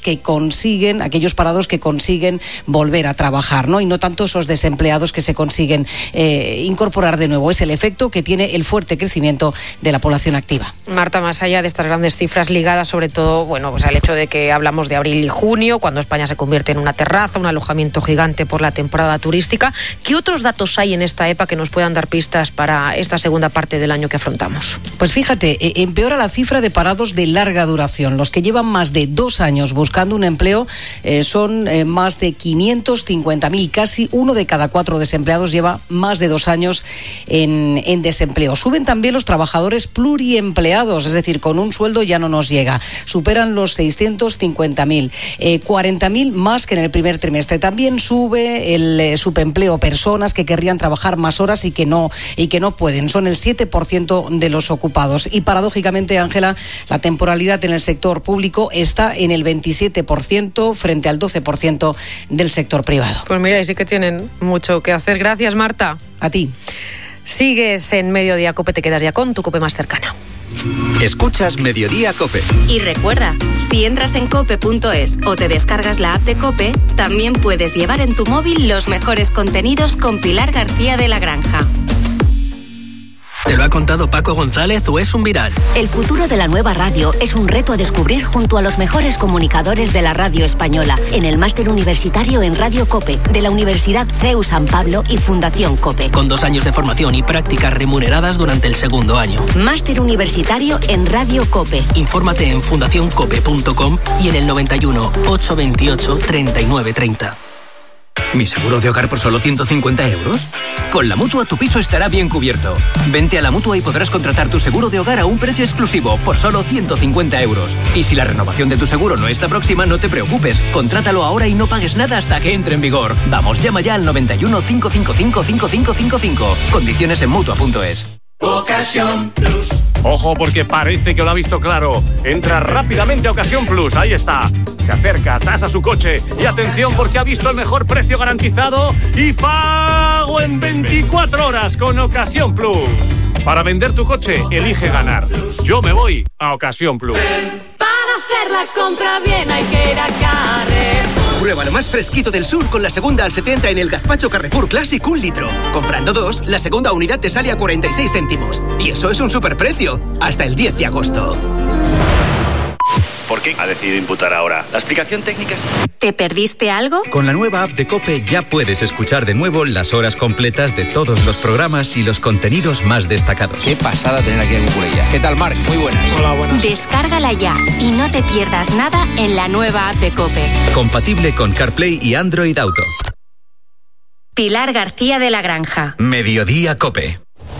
N: parados que consiguen volver a trabajar, ¿no? Y no tanto esos desempleados que se consiguen incorporar de nuevo. Es el efecto que tiene el fuerte crecimiento de la población activa.
C: Marta, más allá de estas grandes cifras ligadas sobre todo, pues al hecho de que hablamos de abril y junio, cuando España se convierte en una terraza, un alojamiento gigante por la temporada turística, ¿qué otros datos hay en esta EPA que nos puedan dar pistas para esta segunda parte del año que afrontamos?
N: Pues fíjate, empeora la cifra de parados de larga duración. Los que llevan más de 2 años buscando un empleo son más de 550.000. Casi 1 de cada 4 desempleados lleva más de 2 años en desempleo. Suben también los trabajadores pluriempleados, es decir, con un sueldo ya no nos llega. Superan los 650.000. 40.000 más que en el primer trimestre. También sube el subempleo, personas que querrían trabajar más horas y que no pueden. Son el 7% de los ocupados. Y paradójicamente, Ángela, la temporalidad en el sector público está en el 27% frente al 12% del sector privado.
C: Pues mira, y sí que tienen mucho que hacer. Gracias, Marta.
N: A ti.
C: Sigues en Mediodía COPE, te quedas ya con tu COPE más cercana.
O: Escuchas Mediodía COPE.
D: Y recuerda, si entras en cope.es o te descargas la app de COPE, también puedes llevar en tu móvil los mejores contenidos con Pilar García de la Granja.
P: ¿Te lo ha contado Paco González o es un viral?
Q: El futuro de la nueva radio es un reto a descubrir junto a los mejores comunicadores de la radio española en el máster universitario en Radio COPE de la Universidad CEU San Pablo y Fundación COPE.
P: Con 2 años de formación y prácticas remuneradas durante el segundo año.
Q: Máster universitario en Radio COPE.
P: Infórmate en fundacioncope.com y en el 91 828 3930.
O: ¿Mi seguro de hogar por solo 150 euros? Con la Mutua tu piso estará bien cubierto. Vente a la Mutua y podrás contratar tu seguro de hogar a un precio exclusivo por solo 150 euros. Y si la renovación de tu seguro no está próxima, no te preocupes. Contrátalo ahora y no pagues nada hasta que entre en vigor. Vamos, llama ya al 91 555 5555. Condiciones en Mutua.es.
R: Ocasión Plus. Ojo, porque parece que lo ha visto claro. Entra rápidamente a Ocasión Plus, ahí está. Se acerca, tasa su coche y atención porque ha visto el mejor precio garantizado y pago en 24 horas con Ocasión Plus. Para vender tu coche, elige ganar. Yo me voy a Ocasión Plus.
S: Para hacer la compra bien hay que ir a Carrefour.
O: Prueba lo más fresquito del sur con la segunda al 70 en el gazpacho Carrefour Classic 1 litro. Comprando 2, la segunda unidad te sale a 46 céntimos. Y eso es un superprecio. Hasta el 10 de agosto.
R: ¿Por qué ha decidido imputar ahora? ¿La explicación técnica es...?
D: ¿Te perdiste algo?
O: Con la nueva app de COPE ya puedes escuchar de nuevo las horas completas de todos los programas y los contenidos más destacados.
I: Qué pasada tener aquí a Cucurella. ¿Qué tal, Marc? Muy buenas.
F: Hola, buenas.
D: Descárgala ya y no te pierdas nada en la nueva app de COPE.
O: Compatible con CarPlay y Android Auto.
D: Pilar García de la Granja.
O: Mediodía COPE.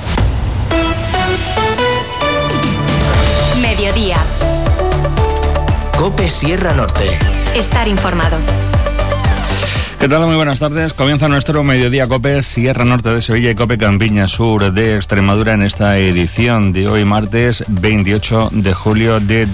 D: Mediodía.
O: COPE Sierra Norte.
D: Estar informado.
A: ¿Qué tal? Muy buenas tardes. Comienza nuestro Mediodía COPE, Sierra Norte de Sevilla y COPE Campiña Sur de Extremadura en esta edición de hoy martes 28 de julio de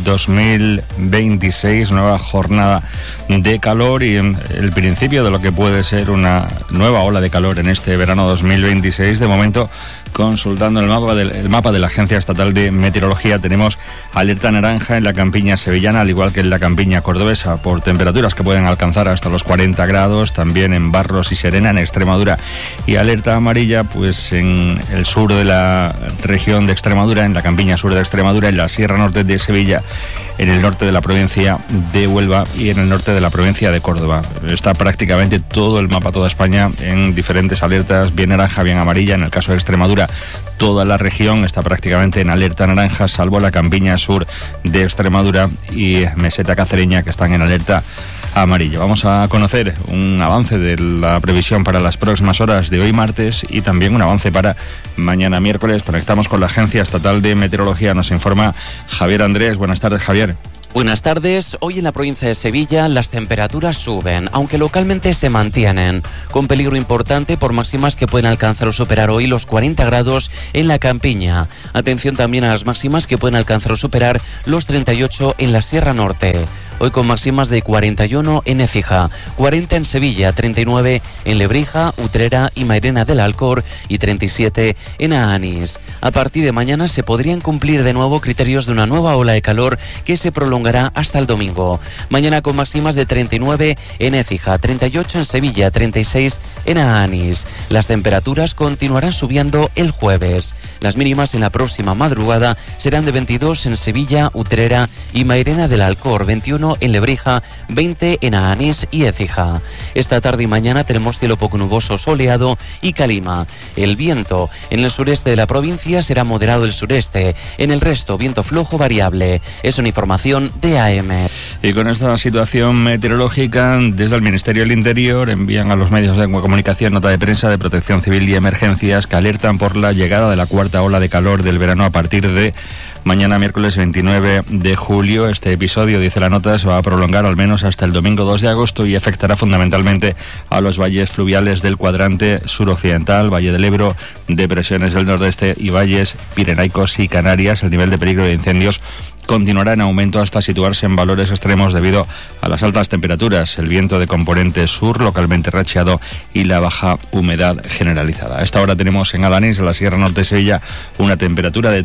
A: 2026, nueva jornada de calor y el principio de lo que puede ser una nueva ola de calor en este verano 2026. De momento, consultando el mapa de la Agencia Estatal de Meteorología, tenemos alerta naranja en la campiña sevillana, al igual que en la campiña cordobesa, por temperaturas que pueden alcanzar hasta los 40 grados, también en Barros y Serena, en Extremadura, y alerta amarilla pues en el sur de la región de Extremadura, en la campiña sur de Extremadura, en la Sierra Norte de Sevilla, en el norte de la provincia de Huelva y en el norte de la provincia de Córdoba. Está prácticamente todo el mapa, toda España, en diferentes alertas, bien naranja, bien amarilla. En el caso de Extremadura, toda la región está prácticamente en alerta naranja, salvo la campiña sur de Extremadura y meseta cacereña, que están en alerta amarillo. Vamos a conocer un avance de la previsión para las próximas horas de hoy martes y también un avance para mañana miércoles. Conectamos con la Agencia Estatal de Meteorología. Nos informa Javier Andrés. Buenas tardes, Javier.
T: Buenas tardes. Hoy en la provincia de Sevilla las temperaturas suben, aunque localmente se mantienen, con peligro importante por máximas que pueden alcanzar o superar hoy los 40 grados en la campiña. Atención también a las máximas que pueden alcanzar o superar los 38 en la Sierra Norte. Hoy con máximas de 41 en Écija, 40 en Sevilla, 39 en Lebrija, Utrera y Mairena del Alcor y 37 en Aanís. A partir de mañana se podrían cumplir de nuevo criterios de una nueva ola de calor que se prolongará hasta el domingo. Mañana con máximas de 39 en Écija, 38 en Sevilla, 36 en Aanís. Las temperaturas continuarán subiendo el jueves. Las mínimas en la próxima madrugada serán de 22 en Sevilla, Utrera y Mairena del Alcor, 21 en Lebrija, 20 en Aanís y Écija. Esta tarde y mañana tenemos cielo poco nuboso, soleado y calima. El viento en el sureste de la provincia será moderado el sureste. En el resto, viento flojo variable. Es una información de AM.
A: Y con esta situación meteorológica, desde el Ministerio del Interior envían a los medios de comunicación nota de prensa de Protección Civil y Emergencias que alertan por la llegada de la cuarta ola de calor del verano a partir de mañana miércoles 29 de julio. Este episodio, dice la nota, se va a prolongar al menos hasta el domingo 2 de agosto y afectará fundamentalmente a los valles fluviales del cuadrante suroccidental, Valle del Ebro, depresiones del nordeste y valles pirenaicos y Canarias. El nivel de peligro de incendios continuará en aumento hasta situarse en valores extremos debido a las altas temperaturas, el viento de componente sur localmente racheado y la baja humedad generalizada. A esta hora tenemos en Alanís, en la Sierra Norte de Sevilla, una temperatura de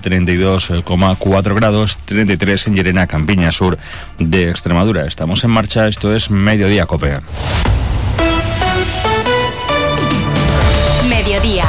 A: 32,4 grados, 33 en Llerena, Campiña Sur de Extremadura. Estamos en marcha, esto es Mediodía COPE.
D: Mediodía.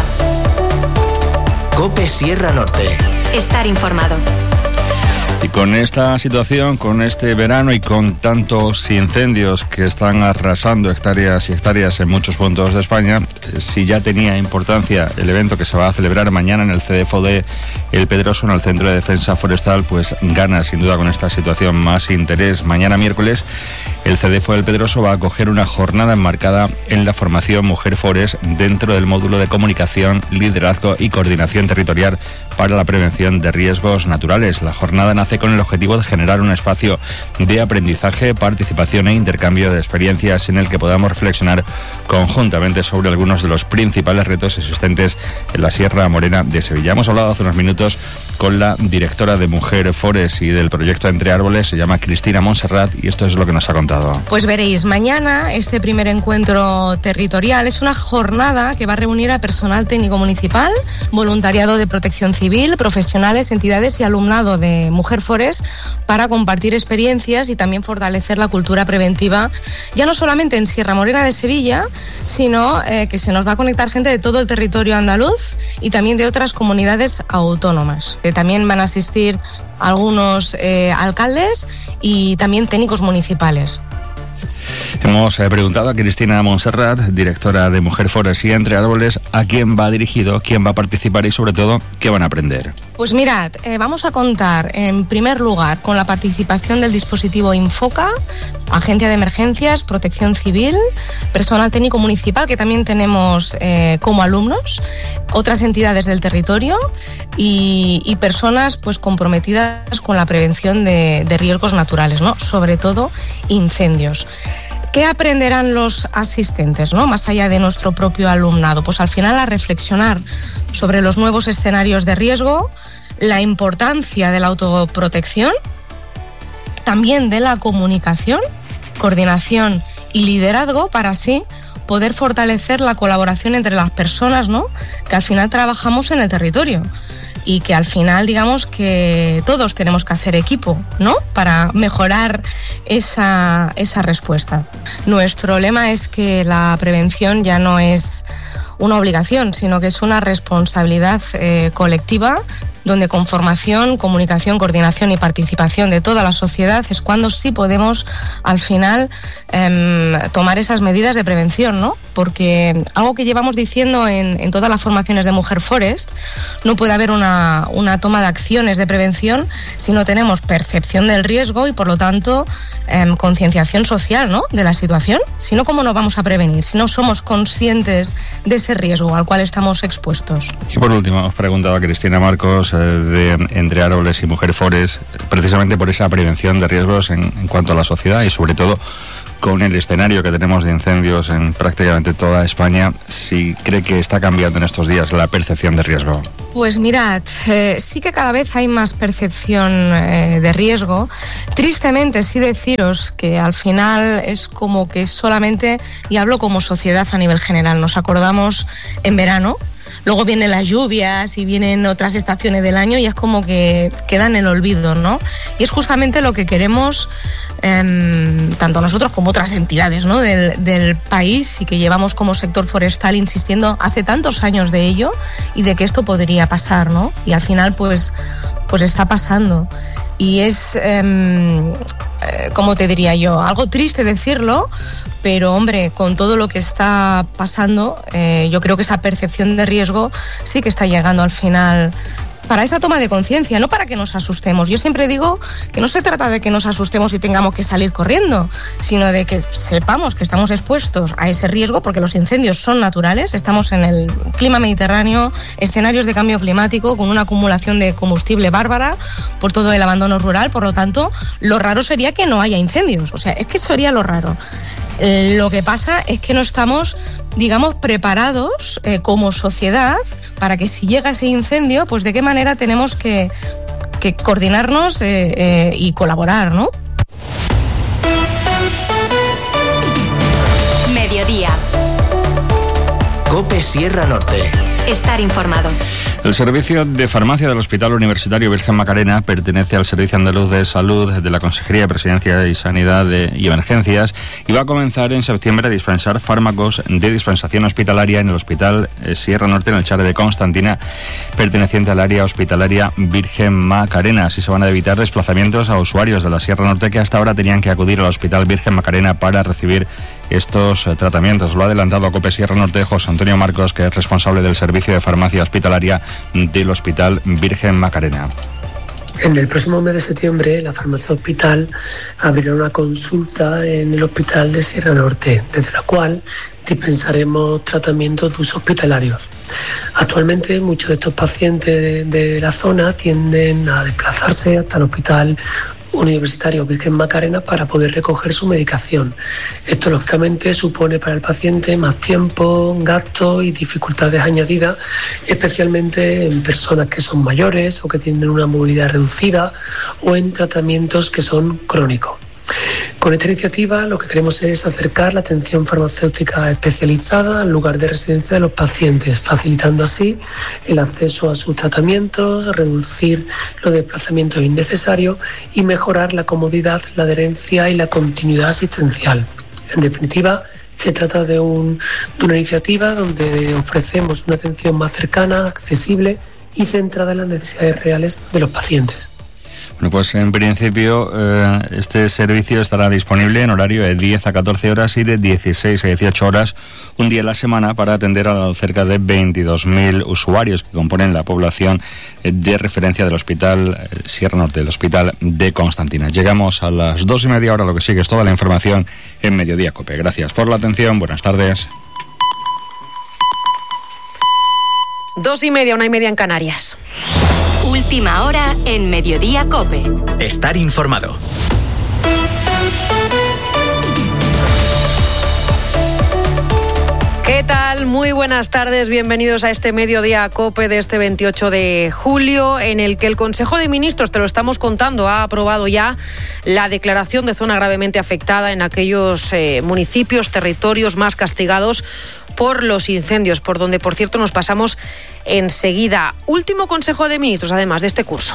O: COPE Sierra Norte.
D: Estar informado.
A: Y con esta situación, con este verano y con tantos incendios que están arrasando hectáreas y hectáreas en muchos puntos de España, si ya tenía importancia el evento que se va a celebrar mañana en el CEDEFO de El Pedroso, en el Centro de Defensa Forestal, pues gana sin duda con esta situación más interés. Mañana miércoles el CEDEFO del Pedroso va a acoger una jornada enmarcada en la formación Mujer Forest dentro del módulo de comunicación, liderazgo y coordinación territorial para la prevención de riesgos naturales. La jornada nace con el objetivo de generar un espacio de aprendizaje, participación e intercambio de experiencias en el que podamos reflexionar conjuntamente sobre algunos de los principales retos existentes en la Sierra Morena de Sevilla. Hemos hablado hace unos minutos con la directora de Mujer Forest y del proyecto Entre Árboles, se llama Cristina Montserrat, y esto es lo que nos ha contado.
B: Pues veréis, mañana este primer encuentro territorial es una jornada que va a reunir a personal técnico municipal, voluntariado de protección civil, profesionales, entidades y alumnado de Mujer Forest para compartir experiencias y también fortalecer la cultura preventiva, ya no solamente en Sierra Morena de Sevilla, sino que se nos va a conectar gente de todo el territorio andaluz y también de otras comunidades autónomas. También van a asistir algunos alcaldes y también técnicos municipales.
A: Hemos preguntado a Cristina Montserrat, directora de Mujer Forest y Entre Árboles, a quién va dirigido, quién va a participar y sobre todo qué van a aprender.
B: Pues mirad, vamos a contar en primer lugar con la participación del dispositivo Infoca, Agencia de Emergencias, Protección Civil, personal técnico municipal que también tenemos como alumnos, otras entidades del territorio y personas pues comprometidas con la prevención de riesgos naturales, ¿no? Sobre todo incendios. ¿Qué aprenderán los asistentes, ¿no? Más allá de nuestro propio alumnado? Pues al final a reflexionar sobre los nuevos escenarios de riesgo, la importancia de la autoprotección, también de la comunicación, coordinación y liderazgo para así poder fortalecer la colaboración entre las personas, ¿no? Que al final trabajamos en el territorio y que al final digamos que todos tenemos que hacer equipo, ¿no? Para mejorar esa respuesta. Nuestro lema es que la prevención ya no es una obligación, sino que es una responsabilidad colectiva, donde con formación, comunicación, coordinación y participación de toda la sociedad es cuando sí podemos al final tomar esas medidas de prevención, ¿no? Porque algo que llevamos diciendo en todas las formaciones de Mujer Forest, no puede haber una toma de acciones de prevención si no tenemos percepción del riesgo y por lo tanto concienciación social, ¿no? De la situación. Si no, ¿cómo nos vamos a prevenir? Si no somos conscientes de ese riesgo al cual estamos expuestos.
A: Y por último, os preguntaba Cristina Marcos de Entre Árboles y Mujer Forest, precisamente por esa prevención de riesgos en cuanto a la sociedad y sobre todo con el escenario que tenemos de incendios en prácticamente toda España, si cree que está cambiando en estos días la percepción de riesgo.
B: Pues mirad, sí que cada vez hay más percepción de riesgo. Tristemente sí deciros que al final es como que solamente, y hablo como sociedad a nivel general, nos acordamos en verano. Luego vienen las lluvias y vienen otras estaciones del año y es como que queda en el olvido, ¿no? Y es justamente lo que queremos tanto nosotros como otras entidades, ¿no? del país y que llevamos como sector forestal insistiendo hace tantos años de ello y de que esto podría pasar, ¿no? Y al final pues está pasando. Y es, ¿cómo te diría yo? Algo triste decirlo, pero hombre, con todo lo que está pasando, yo creo que esa percepción de riesgo sí que está llegando al final para esa toma de conciencia, no para que nos asustemos. Yo siempre digo que no se trata de que nos asustemos y tengamos que salir corriendo, sino de que sepamos que estamos expuestos a ese riesgo porque los incendios son naturales, estamos en el clima mediterráneo, escenarios de cambio climático con una acumulación de combustible bárbara por todo el abandono rural, por lo tanto, lo raro sería que no haya incendios, o sea, es que sería lo raro. Lo que pasa es que no estamos, digamos, preparados como sociedad para que si llega ese incendio, pues de qué manera tenemos que coordinarnos y colaborar, ¿no?
D: Mediodía.
U: COPE Sierra Norte.
D: Estar informado.
A: El servicio de farmacia del Hospital Universitario Virgen Macarena pertenece al Servicio Andaluz de Salud de la Consejería de Presidencia y Sanidad y Emergencias y va a comenzar en septiembre a dispensar fármacos de dispensación hospitalaria en el Hospital Sierra Norte, en el Chare de Constantina, perteneciente al área hospitalaria Virgen Macarena. Así se van a evitar desplazamientos a usuarios de la Sierra Norte que hasta ahora tenían que acudir al Hospital Virgen Macarena para recibir estos tratamientos. Lo ha adelantado a COPE Sierra Norte José Antonio Marcos, que es responsable del servicio de farmacia hospitalaria del Hospital Virgen Macarena.
V: En el próximo mes de septiembre, la farmacia hospital abrirá una consulta en el Hospital de Sierra Norte, desde la cual dispensaremos tratamientos de uso hospitalarios. Actualmente, muchos de estos pacientes de la zona tienden a desplazarse hasta el Hospital Universitario Virgen Macarena para poder recoger su medicación. Esto lógicamente supone para el paciente más tiempo, gastos y dificultades añadidas, especialmente en personas que son mayores o que tienen una movilidad reducida o en tratamientos que son crónicos. Con esta iniciativa lo que queremos es acercar la atención farmacéutica especializada al lugar de residencia de los pacientes, facilitando así el acceso a sus tratamientos, reducir los desplazamientos innecesarios y mejorar la comodidad, la adherencia y la continuidad asistencial. En definitiva, se trata de una iniciativa donde ofrecemos una atención más cercana, accesible y centrada en las necesidades reales de los pacientes.
A: Bueno, pues en principio este servicio estará disponible en horario de 10 a 14 horas y de 16 a 18 horas, un día a la semana, para atender a cerca de 22.000 usuarios que componen la población de referencia del Hospital Sierra Norte, del Hospital de Constantina. Llegamos a las 2:30, ahora lo que sigue es toda la información en Mediodía COPE. Gracias por la atención, buenas tardes.
C: 2:30, 1:30 en Canarias.
D: Última hora en Mediodía COPE.
U: Estar informado.
C: Muy buenas tardes, bienvenidos a este mediodía COPE de este 28 de julio, en el que el Consejo de Ministros, te lo estamos contando, ha aprobado ya la declaración de zona gravemente afectada en aquellos municipios, territorios más castigados por los incendios, por donde, por cierto, nos pasamos enseguida. Último Consejo de Ministros, además, de este curso.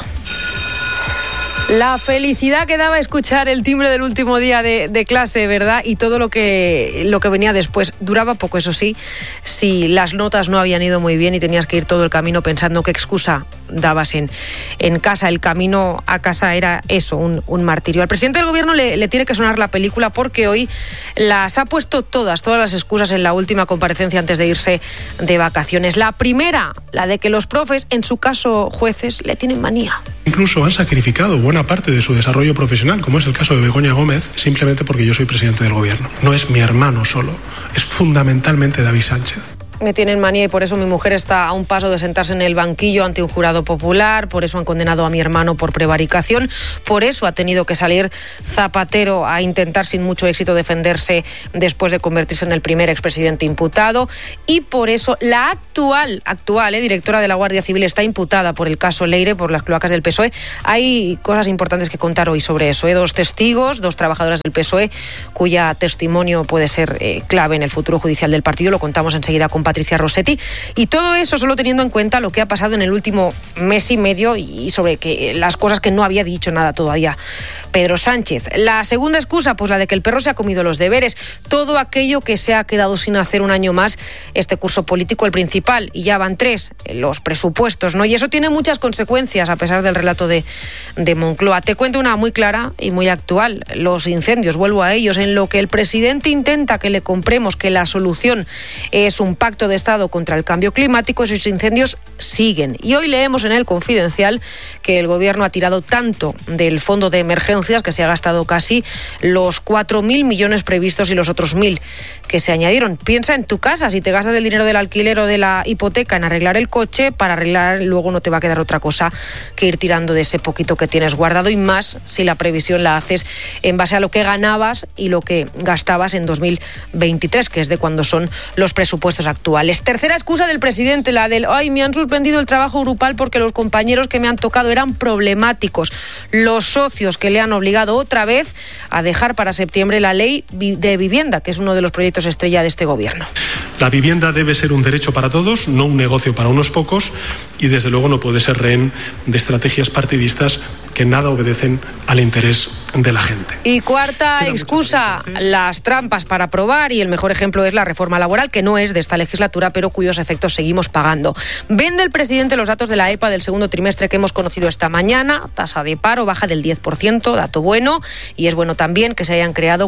C: La felicidad que daba escuchar el timbre del último día de clase, ¿verdad? Y todo lo que venía después. Duraba poco, eso sí, si las notas no habían ido muy bien y tenías que ir todo el camino pensando qué excusa dabas en casa. El camino a casa era eso, un martirio. Al presidente del gobierno le tiene que sonar la película, porque hoy las ha puesto todas las excusas en la última comparecencia antes de irse de vacaciones. La primera, la de que los profes, en su caso jueces, le tienen manía.
F: Incluso han sacrificado buena parte de su desarrollo profesional, como es el caso de Begoña Gómez, simplemente porque yo soy presidente del gobierno. No es mi hermano solo, es fundamentalmente David Sánchez.
C: Me tienen manía y por eso mi mujer está a un paso de sentarse en el banquillo ante un jurado popular, por eso han condenado a mi hermano por prevaricación, por eso ha tenido que salir Zapatero a intentar sin mucho éxito defenderse después de convertirse en el primer expresidente imputado, y por eso la actual directora de la Guardia Civil está imputada por el caso Leire, por las cloacas del PSOE. Hay cosas importantes que contar hoy sobre eso. Dos testigos, dos trabajadoras del PSOE, cuya testimonio puede ser clave en el futuro judicial del partido. Lo contamos enseguida con Patricia Rossetti, y todo eso solo teniendo en cuenta lo que ha pasado en el último mes y medio y sobre las cosas que no había dicho nada todavía Pedro Sánchez. La segunda excusa, pues la de que el perro se ha comido los deberes, todo aquello que se ha quedado sin hacer un año más este curso político, el principal, y ya van 3, los presupuestos, ¿no? Y eso tiene muchas consecuencias, a pesar del relato de Moncloa. Te cuento una muy clara y muy actual: los incendios, vuelvo a ellos, en lo que el presidente intenta que le compremos que la solución es un pacto de Estado contra el cambio climático. Esos incendios siguen. Y hoy leemos en El Confidencial que el gobierno ha tirado tanto del fondo de emergencias que se ha gastado casi los 4.000 millones previstos y los otros 1.000 que se añadieron. Piensa en tu casa, si te gastas el dinero del alquiler o de la hipoteca en arreglar el coche, para arreglar luego no te va a quedar otra cosa que ir tirando de ese poquito que tienes guardado, y más si la previsión la haces en base a lo que ganabas y lo que gastabas en 2023, que es de cuando son los presupuestos actuales. Tercera excusa del presidente, la del me han suspendido el trabajo grupal porque los compañeros que me han tocado eran problemáticos. Los socios que le han obligado otra vez a dejar para septiembre la ley de vivienda, que es uno de los proyectos estrella de este gobierno.
F: La vivienda debe ser un derecho para todos, no un negocio para unos pocos, y desde luego no puede ser rehén de estrategias partidistas que nada obedecen al interés de la gente.
C: Y cuarta excusa, las trampas para aprobar, y el mejor ejemplo es la reforma laboral, que no es de esta legislatura, pero cuyos efectos seguimos pagando. Vende el presidente los datos de la EPA del segundo trimestre que hemos conocido esta mañana. Tasa de paro baja del 10%, dato bueno, y es bueno también que se hayan creado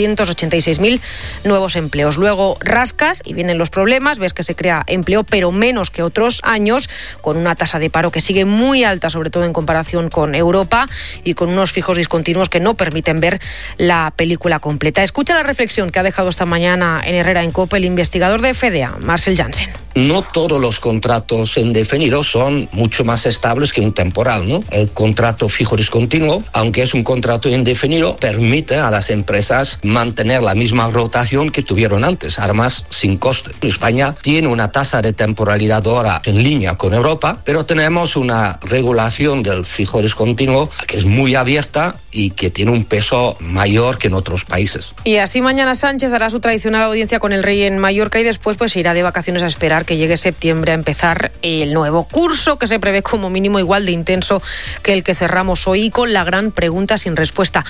C: 486.000 nuevos empleos. Luego rascas y vienen los problemas, ves que se crea empleo, pero menos que otros años, con una tasa de paro que sigue muy alta, sobre todo en comparación con Europa, y con unos fijos discontinuos que no permiten ver la película completa. Escucha la reflexión que ha dejado esta mañana en Herrera en COPE el investigador de FDA, Marcel Janssen.
E: No todos los contratos indefinidos son mucho más estables que un temporal, ¿no? El contrato fijo discontinuo, aunque es un contrato indefinido, permite a las empresas mantener la misma rotación que tuvieron antes, además sin coste. España tiene una tasa de temporalidad ahora en línea con Europa, pero tenemos una regulación del fijo discontinuo que es muy abierta y que tiene un peso mayor que en otros países.
C: Y así mañana Sánchez hará su tradicional audiencia con el rey en Mallorca, y después pues irá de vacaciones a esperar que llegue septiembre a empezar el nuevo curso, que se prevé como mínimo igual de intenso que el que cerramos hoy, y con la gran pregunta sin respuesta: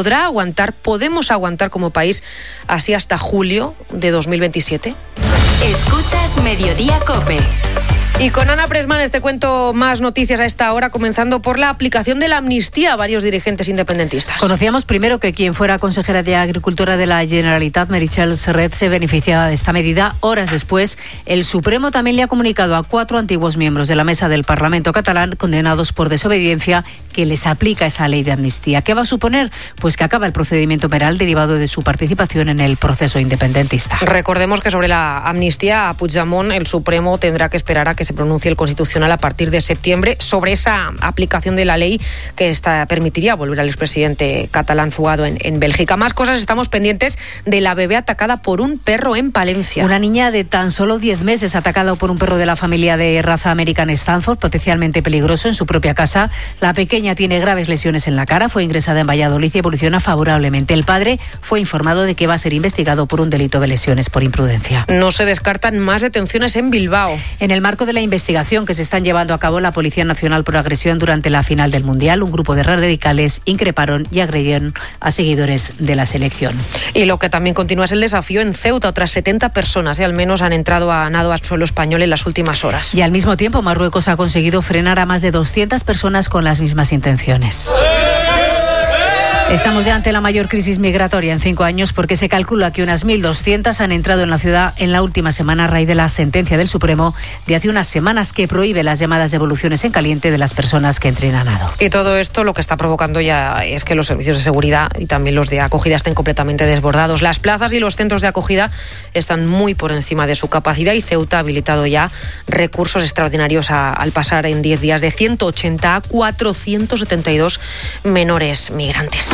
C: ¿podemos aguantar como país así hasta julio de 2027?
D: Escuchas Mediodía COPE.
C: Y con Ana Presmanes te cuento más noticias a esta hora, comenzando por la aplicación de la amnistía a varios dirigentes independentistas.
G: Conocíamos primero que quien fuera consejera de Agricultura de la Generalitat, Meritxell Serret, se beneficiaba de esta medida. Horas después, el Supremo también le ha comunicado a 4 antiguos miembros de la mesa del Parlamento catalán, condenados por desobediencia, que les aplica esa ley de amnistía. ¿Qué va a suponer? Pues que acaba el procedimiento penal derivado de su participación en el proceso independentista.
C: Recordemos que sobre la amnistía a Puigdemont, el Supremo tendrá que esperar a que se pronuncie el Constitucional a partir de septiembre sobre esa aplicación de la ley que permitiría volver al expresidente catalán fugado en Bélgica. Más cosas, estamos pendientes de la bebé atacada por un perro en Palencia.
G: Una niña de tan solo 10 meses atacada por un perro de la familia de raza American Stanford, potencialmente peligroso, en su propia casa. La pequeña tiene graves lesiones en la cara, fue ingresada en Valladolid y evoluciona favorablemente. El padre fue informado de que va a ser investigado por un delito de lesiones por imprudencia.
C: No se descartan más detenciones en Bilbao.
G: En el marco de la investigación que se están llevando a cabo la Policía Nacional por agresión durante la final del Mundial, un grupo de radicales increparon y agredieron a seguidores de la selección.
C: Y lo que también continúa es el desafío en Ceuta. Otras 70 personas al menos han entrado a nado al suelo español en las últimas horas.
G: Y al mismo tiempo Marruecos ha conseguido frenar a más de 200 personas con las mismas intenciones. Estamos ya ante la mayor crisis migratoria en 5 años porque se calcula que unas 1.200 han entrado en la ciudad en la última semana a raíz de la sentencia del Supremo de hace unas semanas que prohíbe las llamadas devoluciones en caliente de las personas que entren a nado.
C: Y todo esto lo que está provocando ya es que los servicios de seguridad y también los de acogida estén completamente desbordados. Las plazas y los centros de acogida están muy por encima de su capacidad y Ceuta ha habilitado ya recursos extraordinarios al pasar en 10 días de 180 a 472 menores migrantes.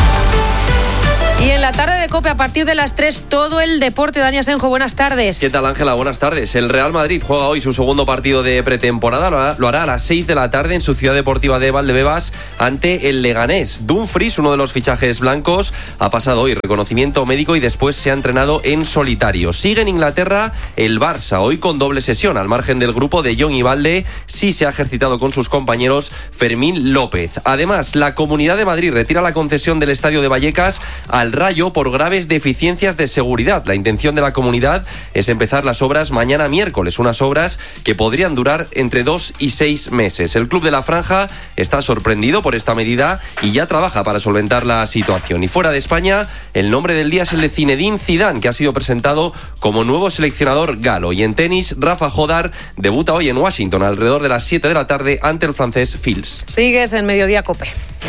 C: Y en la tarde de COPE, a partir de las 3, todo el deporte. Dani Asenjo, buenas tardes.
H: ¿Qué tal, Ángela? Buenas tardes. El Real Madrid juega hoy su segundo partido de pretemporada. Lo hará a las 6 de la tarde en su ciudad deportiva de Valdebebas ante el Leganés. Dumfries, uno de los fichajes blancos, ha pasado hoy reconocimiento médico y después se ha entrenado en solitario. Sigue en Inglaterra el Barça, hoy con doble sesión. Al margen del grupo de John y Valde, sí se ha ejercitado con sus compañeros Fermín López. Además, la Comunidad de Madrid retira la concesión del estadio de Vallecas al Rayo por graves deficiencias de seguridad. La intención de la comunidad es empezar las obras mañana miércoles, unas obras que podrían durar entre 2 y 6 meses. El club de la Franja está sorprendido por esta medida y ya trabaja para solventar la situación. Y fuera de España, el nombre del día es el de Zinedine Zidane, que ha sido presentado como nuevo seleccionador galo. Y en tenis, Rafa Jodar debuta hoy en Washington alrededor de las 7 de la tarde ante el francés Fils.
C: Sigues en Mediodía COPE.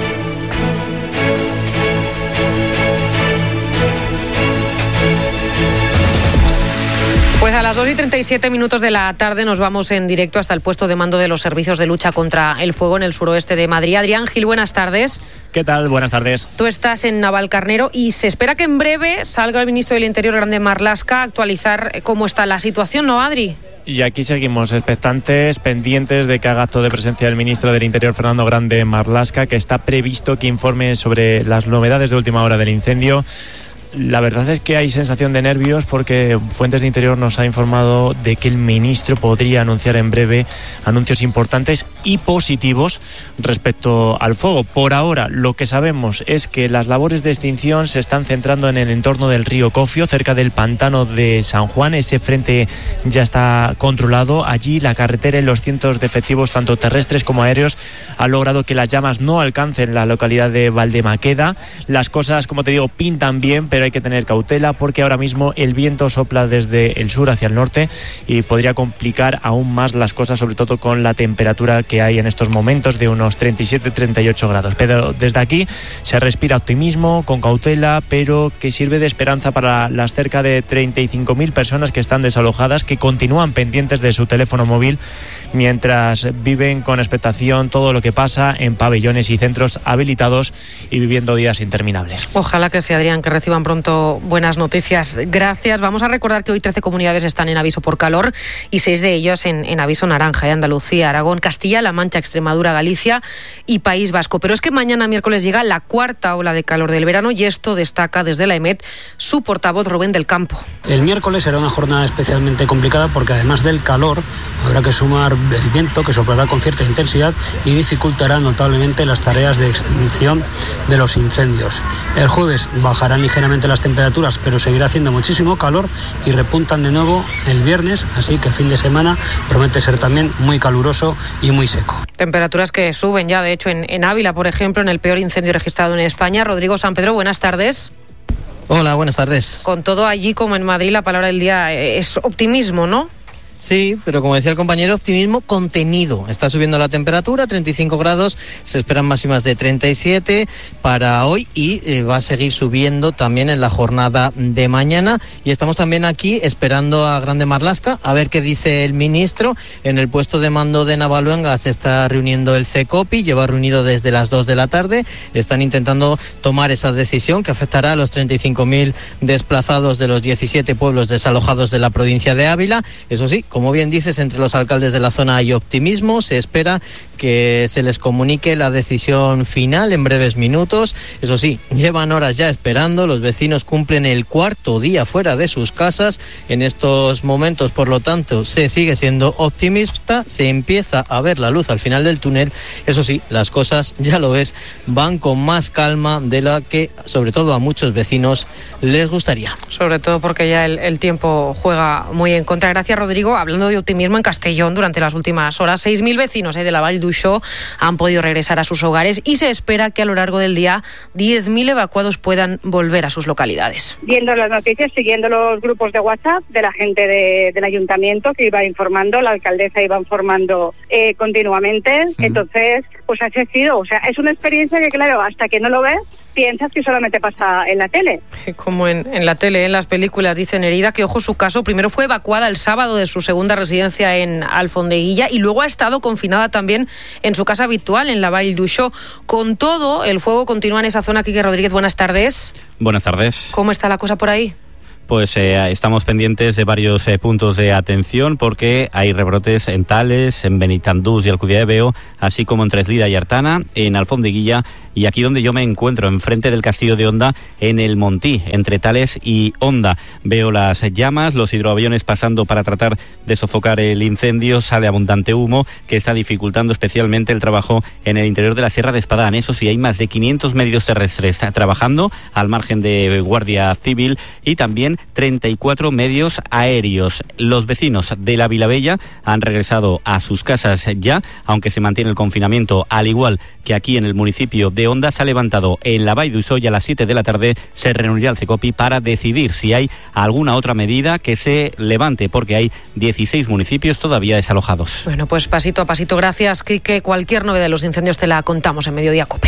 C: Pues a las 2:37 de la tarde nos vamos en directo hasta el puesto de mando de los servicios de lucha contra el fuego en el suroeste de Madrid. Adrián Gil, buenas tardes.
J: ¿Qué tal? Buenas tardes.
C: Tú estás en Navalcarnero y se espera que en breve salga el ministro del Interior, Grande Marlaska, a actualizar cómo está la situación, ¿no, Adri?
J: Y aquí seguimos expectantes, pendientes de que haga acto de presencia el ministro del Interior, Fernando Grande Marlaska, que está previsto que informe sobre las novedades de última hora del incendio. La verdad es que hay sensación de nervios porque Fuentes de Interior nos ha informado de que el ministro podría anunciar en breve anuncios importantes y positivos respecto al fuego. Por ahora, lo que sabemos es que las labores de extinción se están centrando en el entorno del río Cofio, cerca del pantano de San Juan. Ese frente ya está controlado. Allí la carretera y los cientos de efectivos, tanto terrestres como aéreos, han logrado que las llamas no alcancen la localidad de Valdemaqueda. Las cosas, como te digo, pintan bien, pero hay que tener cautela porque ahora mismo el viento sopla desde el sur hacia el norte y podría complicar aún más las cosas, sobre todo con la temperatura que hay en estos momentos de unos 37-38 grados. Pero desde aquí se respira optimismo, con cautela, pero que sirve de esperanza para las cerca de 35.000 personas que están desalojadas, que continúan pendientes de su teléfono móvil mientras viven con expectación todo lo que pasa en pabellones y centros habilitados y viviendo días interminables.
C: Ojalá que sea, Adrián, que reciban pronto buenas noticias. Gracias. Vamos a recordar que hoy 13 comunidades están en aviso por calor y 6 de ellos en aviso naranja: Andalucía, Aragón, Castilla-La Mancha, Extremadura, Galicia y País Vasco. Pero es que mañana miércoles llega la cuarta ola de calor del verano y esto destaca desde la EMET su portavoz Rubén del Campo.
U: El miércoles será una jornada especialmente complicada porque además del calor habrá que sumar el viento, que soplará con cierta intensidad y dificultará notablemente las tareas de extinción de los incendios. El jueves bajarán ligeramente las temperaturas, pero seguirá haciendo muchísimo calor y repuntan de nuevo el viernes, así que el fin de semana promete ser también muy caluroso y muy seco.
C: Temperaturas que suben ya, de hecho, en Ávila, por ejemplo, en el peor incendio registrado en España. Rodrigo San Pedro, buenas tardes.
K: Hola, buenas tardes.
C: Con todo allí como en Madrid, la palabra del día es optimismo, ¿no?
K: Sí, pero como decía el compañero, optimismo contenido. Está subiendo la temperatura, 35 grados, se esperan máximas de 37 para hoy y va a seguir subiendo también en la jornada de mañana. Y estamos también aquí esperando a Grande Marlaska a ver qué dice el ministro. En el puesto de mando de Navaluenga se está reuniendo el CECOPI, lleva reunido desde las 2 de la tarde. Están intentando tomar esa decisión que afectará a los 35.000 desplazados de los 17 pueblos desalojados de la provincia de Ávila. Eso sí, como bien dices, entre los alcaldes de la zona hay optimismo. Se espera que se les comunique la decisión final en breves minutos. Eso sí, llevan horas ya esperando. Los vecinos cumplen el 4º día fuera de sus casas en estos momentos. Por lo tanto, se sigue siendo optimista. Se empieza a ver la luz al final del túnel. Eso sí, las cosas, ya lo ves, van con más calma de la que, sobre todo a muchos vecinos, les gustaría.
C: Sobre todo porque ya el tiempo juega muy en contra. Gracias, Rodrigo. Hablando de optimismo, en Castellón durante las últimas horas 6.000 vecinos de la Vall d'Uixó han podido regresar a sus hogares y se espera que a lo largo del día 10.000 evacuados puedan volver a sus localidades.
L: Viendo las noticias, siguiendo los grupos de WhatsApp de la gente del ayuntamiento que iba informando, la alcaldesa iba informando continuamente. Entonces, pues ha sido, o sea, es una experiencia que, claro, hasta que no lo ves, piensas que solamente pasa en la tele.
C: Como en la tele, en las películas, dice Nereida, que ojo, su caso primero fue evacuada el sábado de su segunda residencia en Alfondeguilla y luego ha estado confinada también en su casa habitual en la Vall d'Uixó. Con todo, el fuego continúa en esa zona. Quique Rodríguez, buenas tardes.
M: Buenas tardes.
C: ¿Cómo está la cosa por ahí?
M: Pues estamos pendientes de varios puntos de atención porque hay rebrotes en Tales, en Benitandús y Alcudia de Veo, así como en Treslida y Artana, en Alfondeguilla y aquí donde yo me encuentro, enfrente del Castillo de Onda, en el Montí, entre Tales y Onda. Veo las llamas, los hidroaviones pasando para tratar de sofocar el incendio, sale abundante humo que está dificultando especialmente el trabajo en el interior de la Sierra de Espadán. Eso sí, hay más de 500 medios terrestres trabajando al margen de Guardia Civil y también 34 medios aéreos. Los vecinos de la Vilabella han regresado a sus casas ya, aunque se mantiene el confinamiento, al igual que aquí en el municipio de Onda. Se ha levantado en la Vall d'Uixó y a las 7 de la tarde se reunirá el CECOPI para decidir si hay alguna otra medida que se levante, porque hay 16 municipios todavía desalojados.
C: Bueno, pues pasito a pasito. Gracias, Quique. Cualquier novedad de los incendios te la contamos en Mediodía COPE.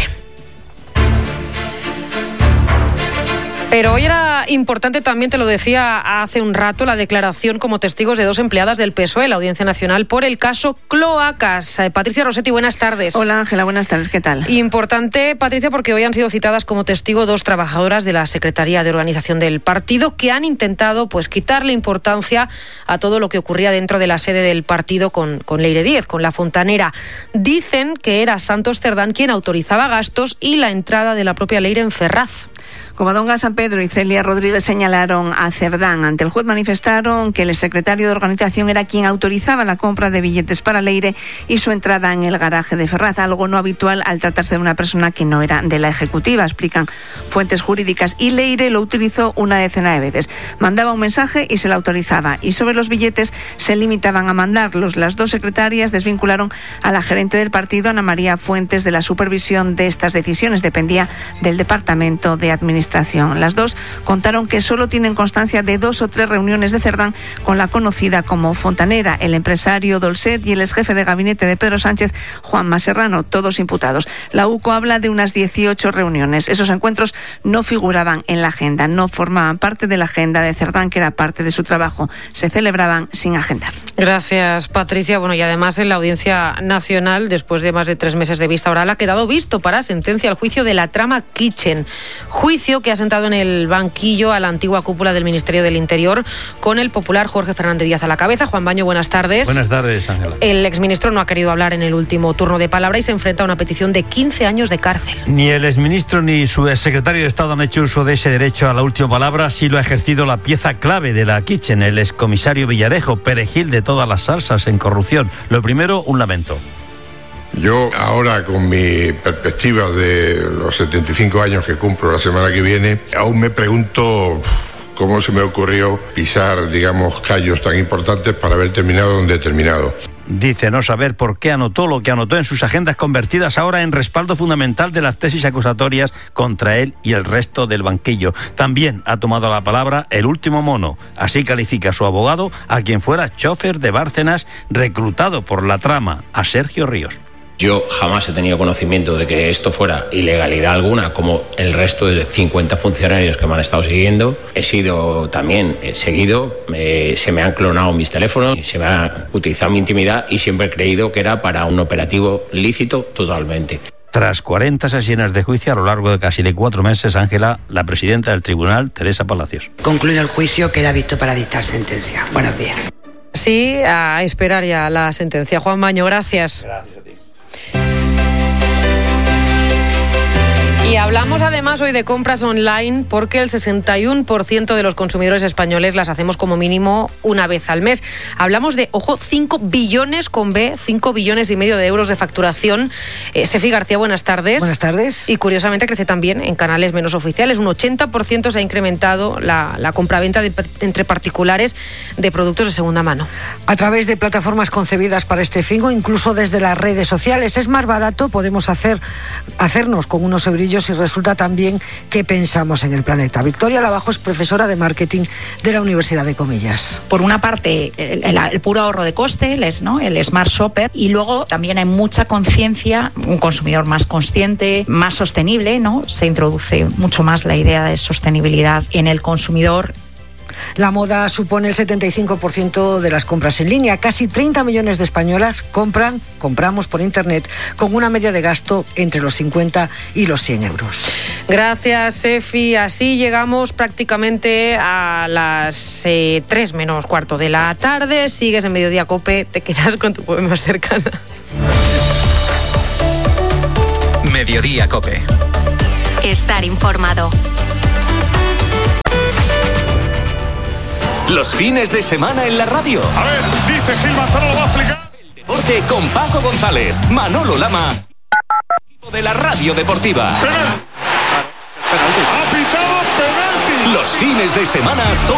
C: Pero hoy era importante también, te lo decía hace un rato, la declaración como testigos de 2 empleadas del PSOE en la Audiencia Nacional por el caso Cloacas. Patricia Rossetti, buenas tardes.
W: Hola Ángela, buenas tardes, ¿qué tal?
C: Importante, Patricia, porque hoy han sido citadas como testigo 2 trabajadoras de la Secretaría de Organización del partido que han intentado pues quitarle importancia a todo lo que ocurría dentro de la sede del partido con Leire Díez, con la fontanera. Dicen que era Santos Cerdán quien autorizaba gastos y la entrada de la propia Leire en Ferraz.
W: Covadonga, San Pedro y Celia Rodríguez señalaron a Cerdán. Ante el juez manifestaron que el secretario de organización era quien autorizaba la compra de billetes para Leire y su entrada en el garaje de Ferraz, algo no habitual al tratarse de una persona que no era de la ejecutiva, explican fuentes jurídicas. Y Leire lo utilizó una decena de veces. Mandaba un mensaje y se la autorizaba. Y sobre los billetes se limitaban a mandarlos. Las 2 secretarias desvincularon a la gerente del partido, Ana María Fuentes, de la supervisión de estas decisiones. Dependía del Departamento de Administración. Las 2 contaron que solo tienen constancia de 2 o 3 reuniones de Cerdán con la conocida como fontanera, el empresario Dolcet y el exjefe de gabinete de Pedro Sánchez, Juanma Serrano, todos imputados. La UCO habla de unas 18 reuniones. Esos encuentros no figuraban en la agenda, no formaban parte de la agenda de Cerdán, que era parte de su trabajo. Se celebraban sin agendar.
C: Gracias, Patricia. Bueno, y además en la Audiencia Nacional, después de más de 3 meses de vista oral, ha quedado visto para sentencia el juicio de la trama Kitchen. Juicio que ha sentado en el banquillo a la antigua cúpula del Ministerio del Interior con el popular Jorge Fernández Díaz a la cabeza. Juan Baño, buenas tardes.
X: Buenas tardes, Ángela.
C: El exministro no ha querido hablar en el último turno de palabra y se enfrenta a una petición de 15 años de cárcel.
X: Ni el exministro ni su exsecretario de Estado han hecho uso de ese derecho a la última palabra. Sí lo ha ejercido la pieza clave de la Kitchen, el excomisario Villarejo, perejil de todas las salsas en corrupción. Lo primero, un lamento.
Y: Yo ahora, con mi perspectiva de los 75 años que cumplo la semana que viene, aún me pregunto cómo se me ocurrió pisar, digamos, callos tan importantes para haber terminado donde he terminado.
X: dice no saber por qué anotó lo que anotó en sus agendas, convertidas ahora en respaldo fundamental de las tesis acusatorias contra él y el resto del banquillo. También ha tomado la palabra el último mono. Así califica su abogado a quien fuera chofer de Bárcenas, reclutado por la trama, a Sergio Ríos.
N: Yo jamás he tenido conocimiento de que esto fuera ilegalidad alguna, como el resto de 50 funcionarios que me han estado siguiendo. He sido también seguido, se me han clonado mis teléfonos, se me ha utilizado mi intimidad y siempre he creído que era para un operativo lícito totalmente.
X: Tras 40 sesiones de juicio a lo largo de casi 4 meses, Ángela, la presidenta del tribunal, Teresa Palacios.
P: Concluido el juicio, queda visto para dictar sentencia. Buenos días.
C: Sí, a esperar ya la sentencia. Juan Maño, gracias.
X: Gracias a ti.
C: Y hablamos además hoy de compras online porque el 61% de los consumidores españoles las hacemos como mínimo una vez al mes. Hablamos de, ojo, 5 billones con B, 5 billones y medio de euros de facturación. Sefi García, buenas tardes.
Q: Buenas tardes.
C: Y curiosamente crece también en canales menos oficiales. Un 80% se ha incrementado la compraventa entre particulares de productos de segunda mano.
Q: A través de plataformas concebidas para este fin o incluso desde las redes sociales. Es más barato, podemos hacernos con unos eurillos y resulta también que pensamos en el planeta. Victoria Lavajo es profesora de marketing de la Universidad de Comillas.
R: Por una parte, el puro ahorro de coste, el Smart Shopper, y luego también hay mucha conciencia, un consumidor más consciente, más sostenible, ¿no? Se introduce mucho más la idea de sostenibilidad en el consumidor.
Q: La moda supone el 75% de las compras en línea. Casi 30 millones de españolas compramos por Internet con una media de gasto entre los 50 y los 100 euros.
C: Gracias, Sefi. Así llegamos prácticamente a las 3 menos cuarto de la tarde. Sigues en Mediodía COPE, te quedas con tu poema más cercana.
O: Mediodía COPE.
D: Estar informado.
O: Los fines de semana en la radio.
S: A ver, dice Gil Manzano, lo va a explicar.
O: El deporte con Paco González, Manolo Lama, de la radio deportiva.
S: Penalti. Ha pitado penalti.
O: Los fines de semana.